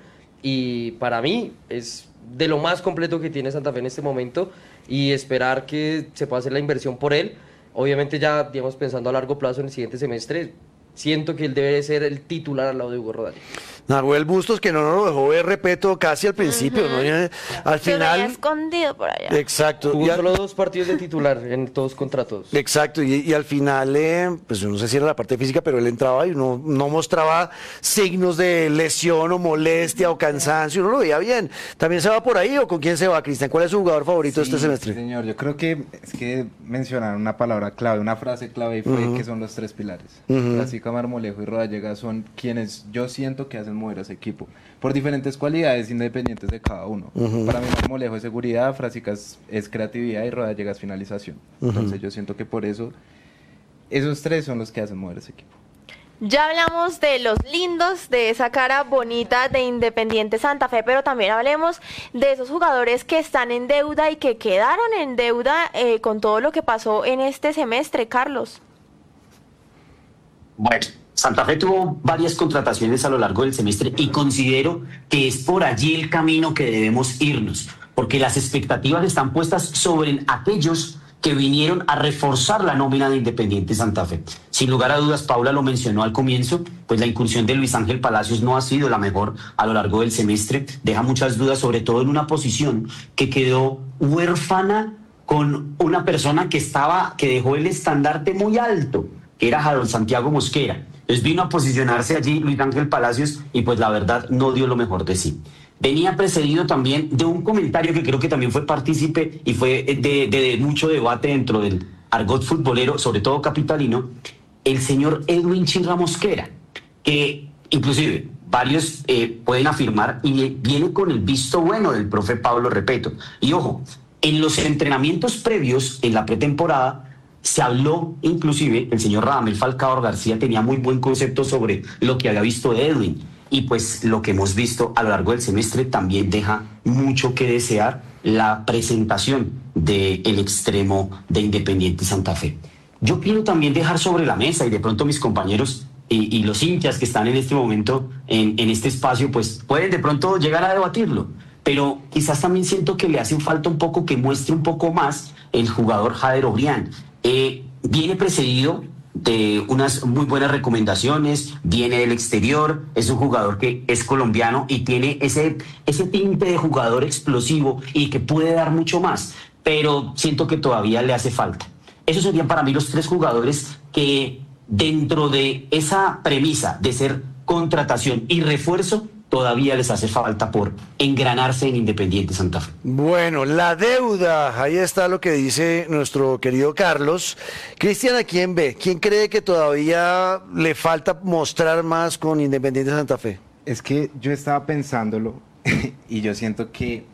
y para mí es de lo más completo que tiene Santa Fe en este momento, y esperar que se pueda hacer la inversión por él. Obviamente ya, digamos, pensando a largo plazo en el siguiente semestre, siento que él debe ser el titular al lado de Hugo Rodallega. Nahuel Bustos, que no nos lo dejó ver, repito, casi al principio, uh-huh. ¿no? Al Se final... lo había escondido por allá. Exacto. Jugó Y al- solo dos partidos de titular, en todos contra todos. Exacto, y, y al final, eh, pues yo no sé si era la parte física, pero él entraba y no, no mostraba signos de lesión o molestia o cansancio, uno lo veía bien. ¿También se va por ahí o con quién se va, Cristian? ¿Cuál es su jugador favorito Sí, este semestre? Señor, yo creo que es que mencionaron una palabra clave, una frase clave, y fue Ujú. que son los tres pilares. Ujú. Frasica, Marmolejo y Rodallega son quienes yo siento que hacen mover a ese equipo, por diferentes cualidades independientes de cada uno. Ujú. Para mí Marmolejo es seguridad, Frasica es, es creatividad y Rodallega es finalización. Ujú. Entonces yo siento que por eso esos tres son los que hacen mover ese equipo. Ya hablamos de los lindos, de esa cara bonita de Independiente Santa Fe, pero también hablemos de esos jugadores que están en deuda y que quedaron en deuda eh, con todo lo que pasó en este semestre, Carlos. Bueno, Santa Fe tuvo varias contrataciones a lo largo del semestre y considero que es por allí el camino que debemos irnos, porque las expectativas están puestas sobre aquellos que vinieron a reforzar la nómina de Independiente Santa Fe. Sin lugar a dudas, Paula lo mencionó al comienzo, pues la incursión de Luis Ángel Palacios no ha sido la mejor a lo largo del semestre, deja muchas dudas, sobre todo en una posición que quedó huérfana con una persona que estaba, que dejó el estandarte muy alto, que era Harold Santiago Mosquera. Entonces vino a posicionarse allí Luis Ángel Palacios y pues la verdad no dio lo mejor de sí. Venía precedido también de un comentario que creo que también fue partícipe y fue de, de, de mucho debate dentro del argot futbolero, sobre todo capitalino, el señor Edwin Chinra Mosquera, que inclusive varios eh, pueden afirmar y viene con el visto bueno del profe Pablo Repeto. Y ojo, en los entrenamientos previos, en la pretemporada, se habló, inclusive, el señor Radamel Falcao García tenía muy buen concepto sobre lo que había visto de Edwin. Y pues lo que hemos visto a lo largo del semestre también deja mucho que desear la presentación del extremo de Independiente Santa Fe. Yo quiero también dejar sobre la mesa, y de pronto mis compañeros y, y los hinchas que están en este momento en, en este espacio, pues pueden de pronto llegar a debatirlo. Pero quizás también siento que le hace falta un poco que muestre un poco más el jugador Jader Obrián. Eh, viene precedido de unas muy buenas recomendaciones, viene del exterior, es un jugador que es colombiano y tiene ese, ese tinte de jugador explosivo y que puede dar mucho más, pero siento que todavía le hace falta. Esos serían para mí los tres jugadores que dentro de esa premisa de ser contratación y refuerzo, todavía les hace falta por engranarse en Independiente Santa Fe. Bueno, la deuda, ahí está lo que dice nuestro querido Carlos. Cristian, ¿a quién ve? ¿Quién cree que todavía le falta mostrar más con Independiente Santa Fe? Es que yo estaba pensándolo y yo siento que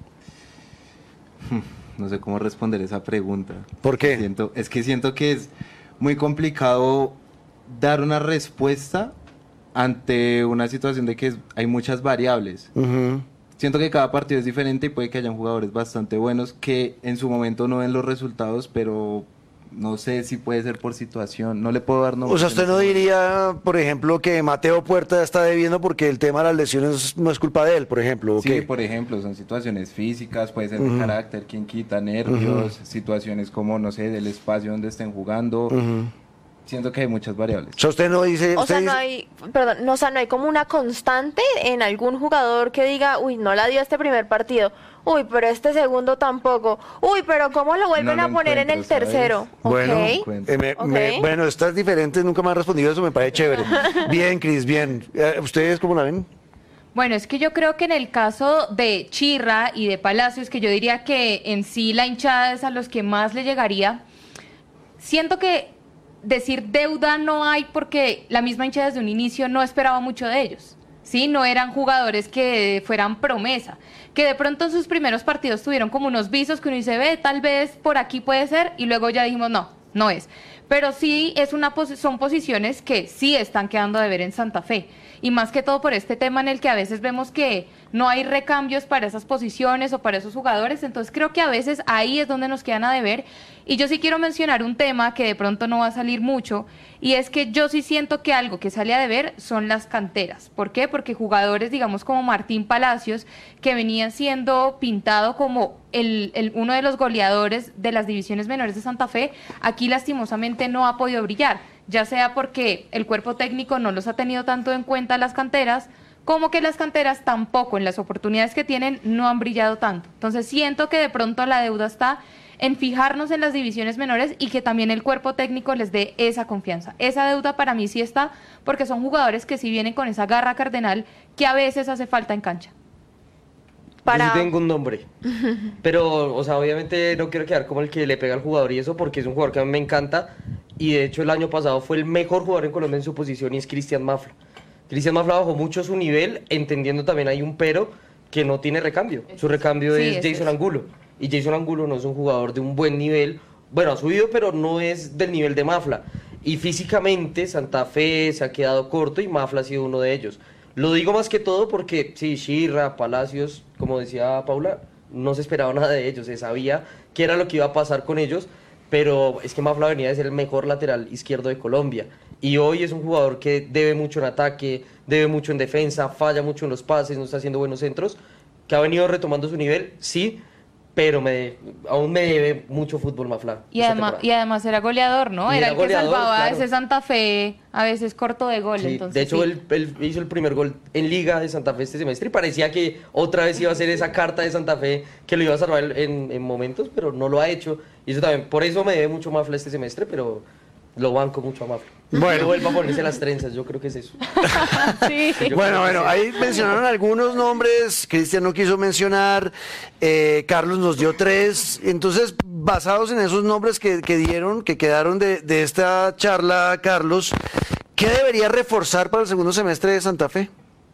no sé cómo responder esa pregunta. ¿Por qué? Siento, es que siento que es muy complicado dar una respuesta ante una situación de que es, hay muchas variables. Uh-huh. Siento que cada partido es diferente y puede que hayan jugadores bastante buenos que en su momento no ven los resultados, pero no sé si puede ser por situación, no le puedo dar nombres. O sea, usted no diría, por ejemplo, que Mateo Puerta está debiendo porque el tema de las lesiones no es culpa de él, por ejemplo. ¿o Sí, qué? por ejemplo, son situaciones físicas, puede ser Ujú. de carácter, quien quita nervios, Ujú. situaciones como, no sé, del espacio donde estén jugando. Ujú. Siento que hay muchas variables. O sea, usted no dice... O usted sea, no dice- hay, perdón, no, o sea, no hay como una constante en algún jugador que diga, uy, no la dio este primer partido, uy, pero este segundo tampoco, uy, pero ¿cómo lo vuelven No a lo poner en el encuentro, ¿sabes? tercero? Bueno, Ok. eh, me- Ok. me- bueno, estás diferente, nunca me has respondido eso, me parece chévere. Bien, Cris, bien. Eh, ¿Ustedes cómo la ven? Bueno, es que yo creo que en el caso de Chirra y de Palacios, que yo diría que en sí la hinchada es a los que más le llegaría, siento que decir deuda no hay porque la misma hinchada desde un inicio no esperaba mucho de ellos. Sí, no eran jugadores que fueran promesa, que de pronto en sus primeros partidos tuvieron como unos visos que uno dice, ve, tal vez por aquí puede ser, y luego ya dijimos, no, no es. Pero sí es una posi- son posiciones que sí están quedando de ver en Santa Fe, y más que todo por este tema en el que a veces vemos que no hay recambios para esas posiciones o para esos jugadores, entonces creo que a veces ahí es donde nos quedan a deber. Y yo sí quiero mencionar un tema que de pronto no va a salir mucho, y es que yo sí siento que algo que sale a deber son las canteras. ¿Por qué? Porque jugadores, digamos, como Martín Palacios, que venía siendo pintado como el, el- uno de los goleadores de las divisiones menores de Santa Fe, aquí lastimosamente no ha podido brillar, ya sea porque el cuerpo técnico no los ha tenido tanto en cuenta las canteras, como que las canteras tampoco en las oportunidades que tienen no han brillado tanto. Entonces siento que de pronto la deuda está en fijarnos en las divisiones menores y que también el cuerpo técnico les dé esa confianza. Esa deuda para mí sí está, porque son jugadores que sí vienen con esa garra cardenal que a veces hace falta en cancha. Yo sí tengo un nombre, pero, o sea, obviamente no quiero quedar como el que le pega al jugador y eso, porque es un jugador que a mí me encanta, y de hecho el año pasado fue el mejor jugador en Colombia en su posición, y es Cristian Mafla. Cristian Mafla bajó mucho su nivel, entendiendo también hay un pero, que no tiene recambio. Su recambio Sí, es ese Jason es. Angulo, y Jason Angulo no es un jugador de un buen nivel, bueno, ha subido, pero no es del nivel de Mafla. Y físicamente Santa Fe se ha quedado corto y Mafla ha sido uno de ellos. Lo digo más que todo porque, sí, Chirra, Palacios, como decía Paula, no se esperaba nada de ellos, se sabía qué era lo que iba a pasar con ellos, pero es que Mafla venía de ser el mejor lateral izquierdo de Colombia. Y hoy es un jugador que debe mucho en ataque, debe mucho en defensa, falla mucho en los pases, no está haciendo buenos centros, que ha venido retomando su nivel, sí, pero me, aún me debe mucho fútbol Mafla. Y esta además, temporada. y además era goleador, ¿no? Y Era era el que goleador, salvaba a claro. ese Santa Fe a veces corto de gol. Sí, entonces, de hecho, sí. él, él hizo el primer gol en Liga de Santa Fe este semestre y parecía que otra vez iba a ser esa carta de Santa Fe que lo iba a salvar en, en momentos, pero no lo ha hecho. Y eso también, por eso me debe mucho Mafla este semestre, pero lo banco mucho a Mafla. Bueno. Que vuelva a ponerse las trenzas, yo creo que es eso. Sí. Yo Bueno, creo que bueno, sí. ahí mencionaron algunos nombres, Cristian no quiso mencionar, eh, Carlos nos dio tres, entonces basados en esos nombres que, que dieron, que quedaron de, de esta charla, Carlos, ¿qué debería reforzar para el segundo semestre de Santa Fe?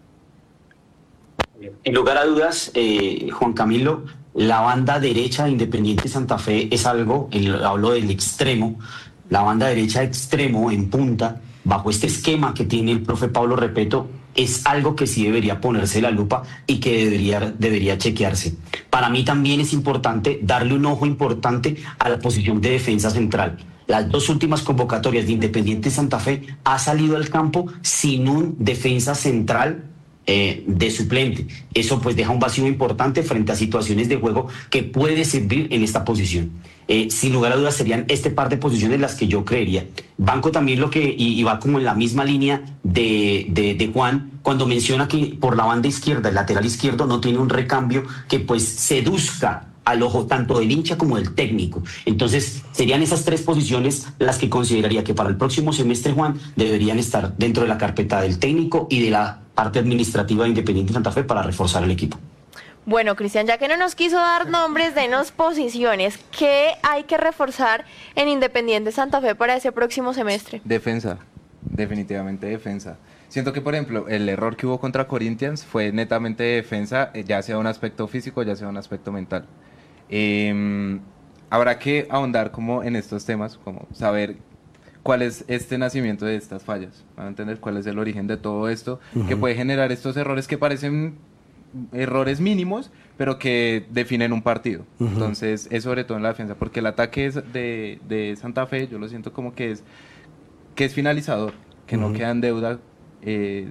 En lugar a dudas, eh, Juan Camilo, la banda derecha de Independiente Santa Fe es algo, el- hablo del extremo, la banda derecha extremo en punta, bajo este esquema que tiene el profe Pablo Repeto, es algo que sí debería ponerse la lupa y que debería, debería chequearse. Para mí también es importante darle un ojo importante a la posición de defensa central. Las dos últimas convocatorias de Independiente Santa Fe ha salido al campo sin un defensa central eh, de suplente. Eso pues deja un vacío importante frente a situaciones de juego que puede servir en esta posición. Eh, sin lugar a dudas serían este par de posiciones las que yo creería. Banco también lo que, y, y va como en la misma línea de, de, de Juan, cuando menciona que por la banda izquierda, el lateral izquierdo no tiene un recambio que pues seduzca al ojo tanto del hincha como del técnico. Entonces, serían esas tres posiciones las que consideraría que para el próximo semestre, Juan, deberían estar dentro de la carpeta del técnico y de la parte administrativa de Independiente Santa Fe para reforzar el equipo. Bueno, Cristian, ya que no nos quiso dar nombres, denos posiciones. ¿Qué hay que reforzar en Independiente Santa Fe para ese próximo semestre? Defensa, definitivamente defensa. Siento que, por ejemplo, el error que hubo contra Corinthians fue netamente de defensa, eh, ya sea un aspecto físico, ya sea un aspecto mental. Eh, habrá que ahondar como en estos temas, como saber cuál es este nacimiento de estas fallas, van a entender cuál es el origen de todo esto, Ujú. que puede generar estos errores que parecen errores mínimos, pero que definen un partido. Ujú. Entonces, es sobre todo en la defensa, porque el ataque es de, de Santa Fe, yo lo siento como que es, que es finalizador, que Ujú. no queda en deuda eh,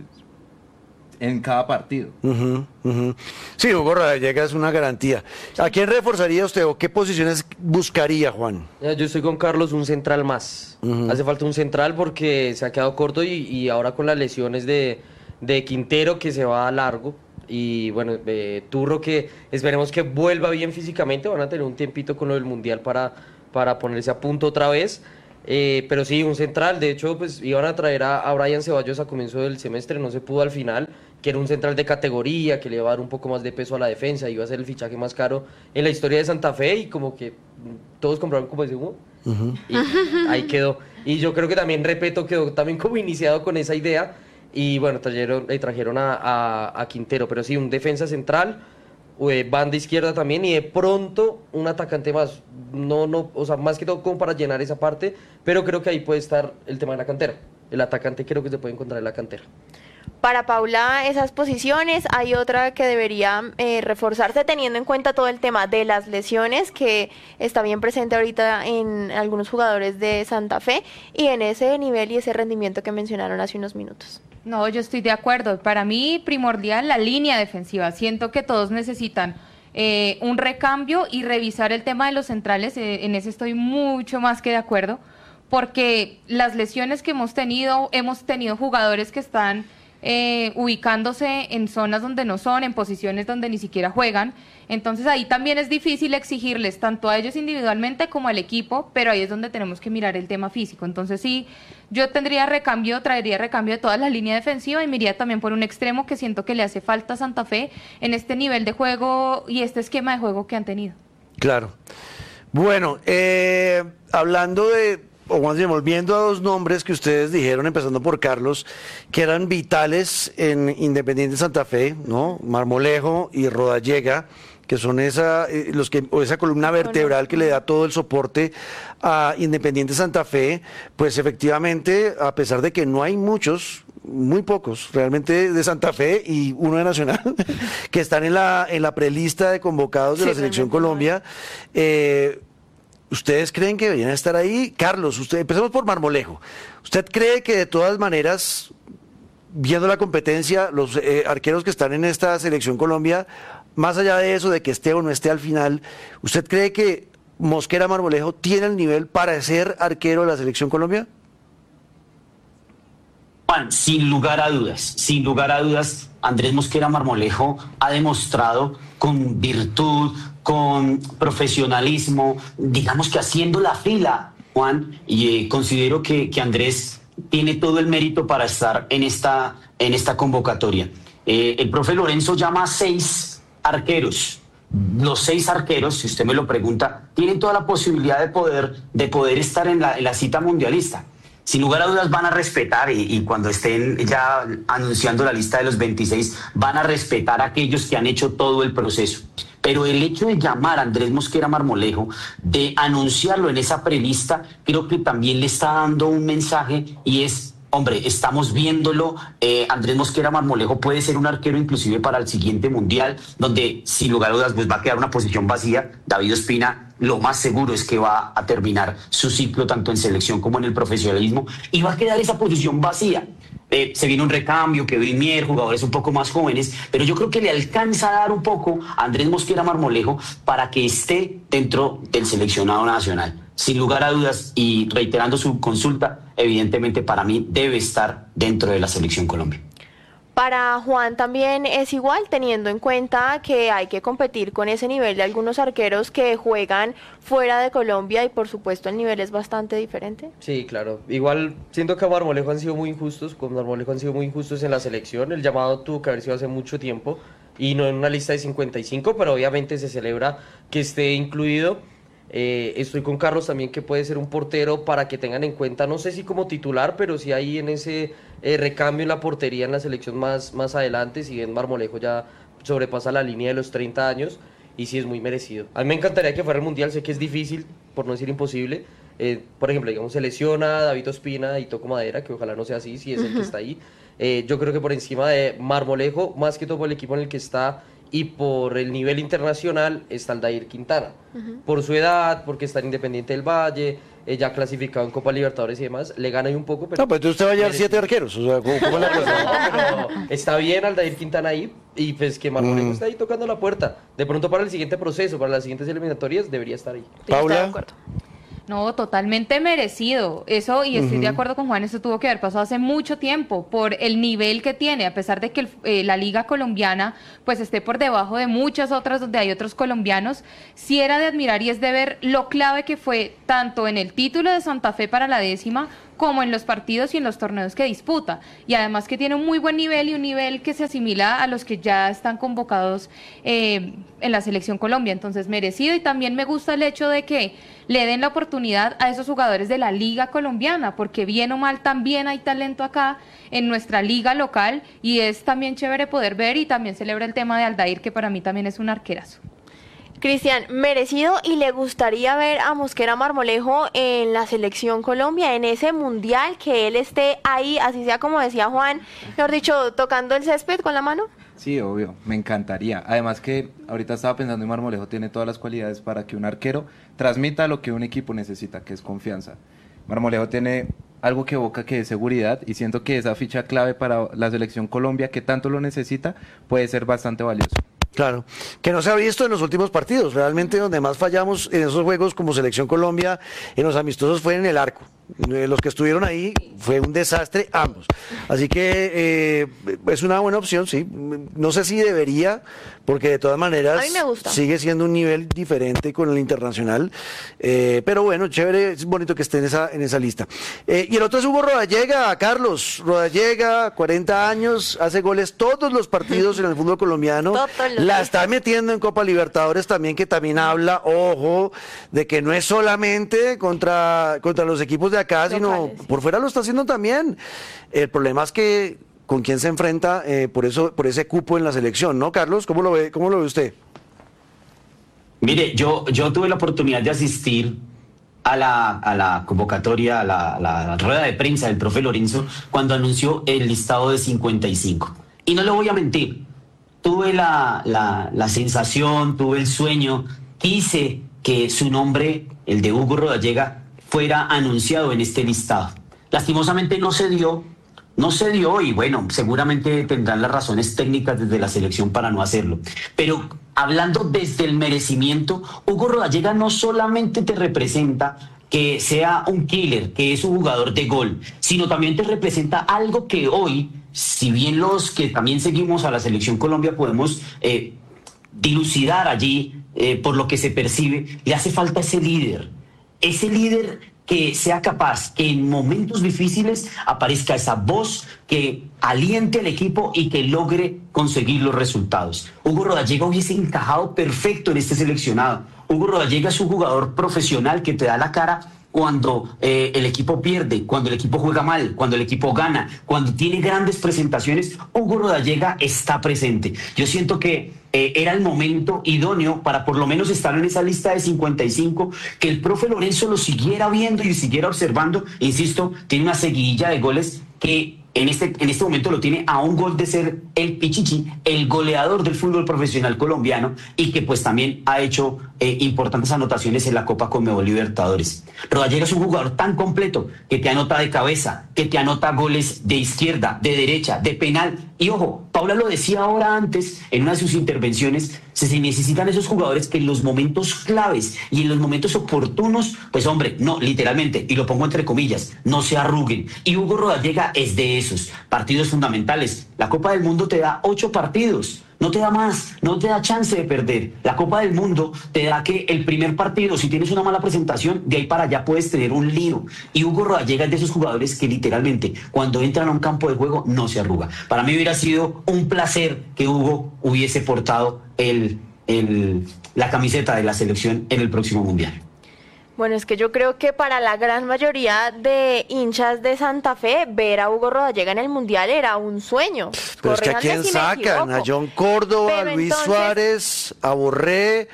en cada partido. Ujú, ujú. Sí, Hugo Rodallega es una garantía. ¿A quién reforzaría usted o qué posiciones buscaría, Juan? Ya, Yo estoy con Carlos, un central más. Ujú. Hace falta un central porque se ha quedado corto y, y ahora con las lesiones de, de Quintero que se va a largo y bueno, eh, Turro que esperemos que vuelva bien físicamente, van a tener un tiempito con lo del Mundial para, para ponerse a punto otra vez. Eh, pero sí, un central, de hecho pues iban a traer a, a Brian Ceballos a comienzo del semestre, no se pudo al final, que era un central de categoría, que le iba a dar un poco más de peso a la defensa, iba a ser el fichaje más caro en la historia de Santa Fe y como que mm, todos compraron como ese humo. Y ahí quedó. Y yo creo que también Repeto quedó también como iniciado con esa idea. Y bueno, trajeron, eh, trajeron a, a, a Quintero. Pero sí, un defensa central, eh, banda izquierda también. Y de pronto un atacante más. No, no, o sea, más que todo como para llenar esa parte. Pero creo que ahí puede estar el tema de la cantera. El atacante creo que se puede encontrar en la cantera. Para Paula, esas posiciones, hay otra que debería eh, reforzarse teniendo en cuenta todo el tema de las lesiones, que está bien presente ahorita en algunos jugadores de Santa Fe, y en ese nivel y ese rendimiento que mencionaron hace unos minutos. No, yo estoy de acuerdo. Para mí, primordial la línea defensiva. Siento que todos necesitan eh, un recambio y revisar el tema de los centrales. Eh, en ese estoy mucho más que de acuerdo, porque las lesiones que hemos tenido, hemos tenido jugadores que están Eh, ubicándose en zonas donde no son, en posiciones donde ni siquiera juegan. Entonces ahí también es difícil exigirles tanto a ellos individualmente como al equipo, pero ahí es donde tenemos que mirar el tema físico. Entonces sí, yo tendría recambio, traería recambio de toda la línea defensiva y me iría también por un extremo que siento que le hace falta a Santa Fe en este nivel de juego y este esquema de juego que han tenido. Claro. Bueno, eh, hablando de, o más bien volviendo a dos nombres que ustedes dijeron, empezando por Carlos, que eran vitales en Independiente Santa Fe, ¿no? Marmolejo y Rodallega, que son esa, eh, los que, o esa columna vertebral que le da todo el soporte a Independiente Santa Fe, pues efectivamente, a pesar de que no hay muchos, muy pocos realmente de Santa Fe y uno de Nacional, que están en la, en la prelista de convocados de Sí, la Selección realmente no hay. Colombia, eh, ¿ustedes creen que deberían estar ahí? Carlos, usted, empecemos por Marmolejo. ¿Usted cree que de todas maneras, viendo la competencia, los eh, arqueros que están en esta Selección Colombia, más allá de eso, de que esté o no esté al final, ¿usted cree que Mosquera Marmolejo tiene el nivel para ser arquero de la Selección Colombia? Juan, sin lugar a dudas, sin lugar a dudas, Andrés Mosquera Marmolejo ha demostrado con virtud, con profesionalismo, digamos que haciendo la fila, Juan, y eh, considero que, que Andrés tiene todo el mérito para estar en esta, en esta convocatoria. Eh, el profe Lorenzo llama a seis arqueros. Los seis arqueros, si usted me lo pregunta, tienen toda la posibilidad de poder, de poder estar en la, en la cita mundialista. Sin lugar a dudas van a respetar y, y cuando estén ya anunciando la lista de los veintiséis van a respetar a aquellos que han hecho todo el proceso. Pero el hecho de llamar a Andrés Mosquera Marmolejo, de anunciarlo en esa prelista, creo que también le está dando un mensaje y es, hombre, estamos viéndolo, eh, Andrés Mosquera Marmolejo puede ser un arquero inclusive para el siguiente Mundial, donde sin lugar a dudas pues, va a quedar una posición vacía. David Ospina lo más seguro es que va a terminar su ciclo tanto en selección como en el profesionalismo y va a quedar esa posición vacía. Eh, se viene un recambio, Kevin Mier, jugadores un poco más jóvenes, pero yo creo que le alcanza a dar un poco a Andrés Mosquera Marmolejo para que esté dentro del seleccionado nacional. Sin lugar a dudas, y reiterando su consulta, evidentemente para mí debe estar dentro de la Selección Colombia. Para Juan también es igual, teniendo en cuenta que hay que competir con ese nivel de algunos arqueros que juegan fuera de Colombia y por supuesto el nivel es bastante diferente. Sí, claro. Igual siento que a Marmolejo han sido muy injustos, con Marmolejo han sido muy injustos en la selección. El llamado tuvo que haber sido hace mucho tiempo y no en una lista de cincuenta y cinco, pero obviamente se celebra que esté incluido. Eh, estoy con Carlos también, que puede ser un portero para que tengan en cuenta, no sé si como titular, pero sí ahí en ese eh, recambio en la portería en la selección más, más adelante. Si bien Marmolejo ya sobrepasa la línea de los treinta años y sí es muy merecido. A mí me encantaría que fuera el Mundial, sé que es difícil, por no decir imposible. Eh, por ejemplo, digamos, se lesiona David Ospina y Toco Madera, que ojalá no sea así, si es el que está ahí. Eh, yo creo que por encima de Marmolejo, más que todo por el equipo en el que está y por el nivel internacional está Aldair Quintana. Uh-huh. Por su edad, porque está en Independiente del Valle, eh, ya clasificado en Copa Libertadores y demás, le gana ahí un poco. Pero no, pues entonces usted va a llevar siete arqueros. O sea, ¿cómo, cómo la cosa? No, pero está bien Aldair Quintana ahí, y pues que Marmolejo mm. está ahí tocando la puerta. De pronto para el siguiente proceso, para las siguientes eliminatorias, debería estar ahí. Paula. No, totalmente merecido. Eso, y estoy uh-huh. de acuerdo con Juan, eso tuvo que haber pasado hace mucho tiempo por el nivel que tiene, a pesar de que el, eh, la liga colombiana pues esté por debajo de muchas otras donde hay otros colombianos, sí era de admirar y es de ver lo clave que fue tanto en el título de Santa Fe para la décima, como en los partidos y en los torneos que disputa, y además que tiene un muy buen nivel y un nivel que se asimila a los que ya están convocados eh, en la Selección Colombia, entonces merecido. Y también me gusta el hecho de que le den la oportunidad a esos jugadores de la liga colombiana, porque bien o mal también hay talento acá en nuestra liga local, y es también chévere poder ver, y también celebra el tema de Aldair, que para mí también es un arquerazo. Cristian, merecido, y le gustaría ver a Mosquera Marmolejo en la Selección Colombia, en ese mundial, que él esté ahí, así sea como decía Juan, mejor dicho, tocando el césped con la mano. Sí, obvio, me encantaría. Además que ahorita estaba pensando en Marmolejo, tiene todas las cualidades para que un arquero transmita lo que un equipo necesita, que es confianza. Marmolejo tiene algo que evoca, que es seguridad, y siento que esa ficha clave para la Selección Colombia, que tanto lo necesita, puede ser bastante valioso. Claro, que no se ha visto en los últimos partidos. Realmente donde más fallamos en esos juegos como Selección Colombia, en los amistosos, fue en el arco. Los que estuvieron ahí fue un desastre ambos. Así que eh, es una buena opción, sí. No sé si debería, porque de todas maneras a mí me gusta. Sigue siendo un nivel diferente con el internacional. Eh, pero bueno, chévere, es bonito que esté en esa, en esa lista. Eh, y el otro es Hugo Rodallega, Carlos. Rodallega, cuarenta años, hace goles todos los partidos en el fútbol colombiano. La está metiendo en Copa Libertadores también, que también habla, ojo, de que no es solamente contra, contra los equipos de acá, sino locales, por fuera lo está haciendo también. El problema es que con quién se enfrenta eh, por eso, por ese cupo en la selección, ¿no, Carlos? ¿Cómo lo ve, cómo lo ve usted? Mire, yo, yo tuve la oportunidad de asistir a la, a la convocatoria, a la, a la rueda de prensa del profe Lorenzo, cuando anunció el listado de cincuenta y cinco. Y no le voy a mentir, tuve la, la, la sensación, tuve el sueño, quise que su nombre, el de Hugo Rodallega, fuera anunciado en este listado. Lastimosamente no se dio, no se dio, y bueno, seguramente tendrán las razones técnicas desde la selección para no hacerlo. Pero hablando desde el merecimiento, Hugo Rodallega no solamente te representa que sea un killer, que es un jugador de gol, sino también te representa algo que hoy, si bien los que también seguimos a la Selección Colombia podemos eh, dilucidar allí eh, por lo que se percibe, le hace falta ese líder. Ese líder que sea capaz que en momentos difíciles aparezca esa voz que aliente al equipo y que logre conseguir los resultados. Hugo Rodallega hubiese encajado perfecto en este seleccionado. Hugo Rodallega es un jugador profesional que te da la cara cuando eh, el equipo pierde, cuando el equipo juega mal, cuando el equipo gana, cuando tiene grandes presentaciones. Hugo Rodallega está presente. Yo siento que eh, era el momento idóneo para por lo menos estar en esa lista de cincuenta y cinco, que el profe Lorenzo lo siguiera viendo y siguiera observando. Insisto, tiene una seguidilla de goles que en este, en este momento lo tiene a un gol de ser el Pichichi, el goleador del fútbol profesional colombiano, y que pues también ha hecho eh, importantes anotaciones en la Copa Conmebol Libertadores. Rodallega es un jugador tan completo que te anota de cabeza, que te anota goles de izquierda, de derecha, de penal. Y ojo, Paula lo decía ahora antes en una de sus intervenciones, se necesitan esos jugadores que en los momentos claves y en los momentos oportunos, pues hombre, no, literalmente, y lo pongo entre comillas, no se arruguen. Y Hugo Rodallega es de esos partidos fundamentales. La Copa del Mundo te da ocho partidos. No te da más, no te da chance de perder. La Copa del Mundo te da que el primer partido, si tienes una mala presentación, de ahí para allá puedes tener un lío. Y Hugo Rodallega es de esos jugadores que literalmente, cuando entran a un campo de juego, no se arruga. Para mí hubiera sido un placer que Hugo hubiese portado el, el, la camiseta de la selección en el próximo Mundial. Bueno, es que yo creo que para la gran mayoría de hinchas de Santa Fe, ver a Hugo Rodallega en el Mundial era un sueño. Pero es que ¿a quién si sacan? A John Córdoba, a Luis entonces... Suárez, a Borré,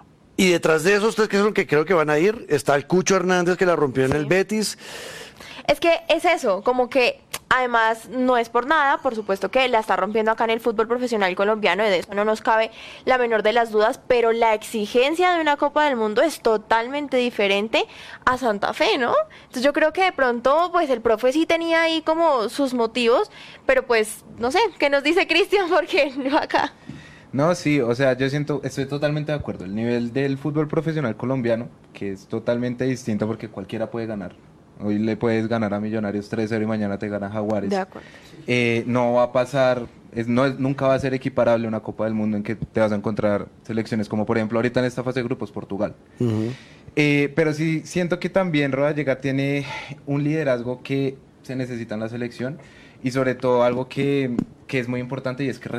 y detrás de esos tres que son que creo que van a ir, está el Cucho Hernández, que la rompió sí. en el Betis. Es que es eso, como que Además, no es por nada, por supuesto que la está rompiendo acá en el fútbol profesional colombiano, y de eso no nos cabe la menor de las dudas, pero la exigencia de una Copa del Mundo es totalmente diferente a Santa Fe, ¿no? Entonces yo creo que de pronto, pues el profe sí tenía ahí como sus motivos, pero pues, no sé, ¿qué nos dice Cristian? Porque no acá. No, sí, o sea, yo siento, estoy totalmente de acuerdo. El nivel del fútbol profesional colombiano, que es totalmente distinto porque cualquiera puede ganar. Hoy le puedes ganar a Millonarios tres cero y mañana te gana Jaguares. De acuerdo. Eh, no va a pasar, es, no, es, nunca va a ser equiparable una Copa del Mundo en que te vas a encontrar selecciones como por ejemplo ahorita en esta fase de grupos Portugal. Uh-huh. Eh, pero sí siento que también Rodallega tiene un liderazgo que se necesita en la selección y sobre todo algo que, que es muy importante y es que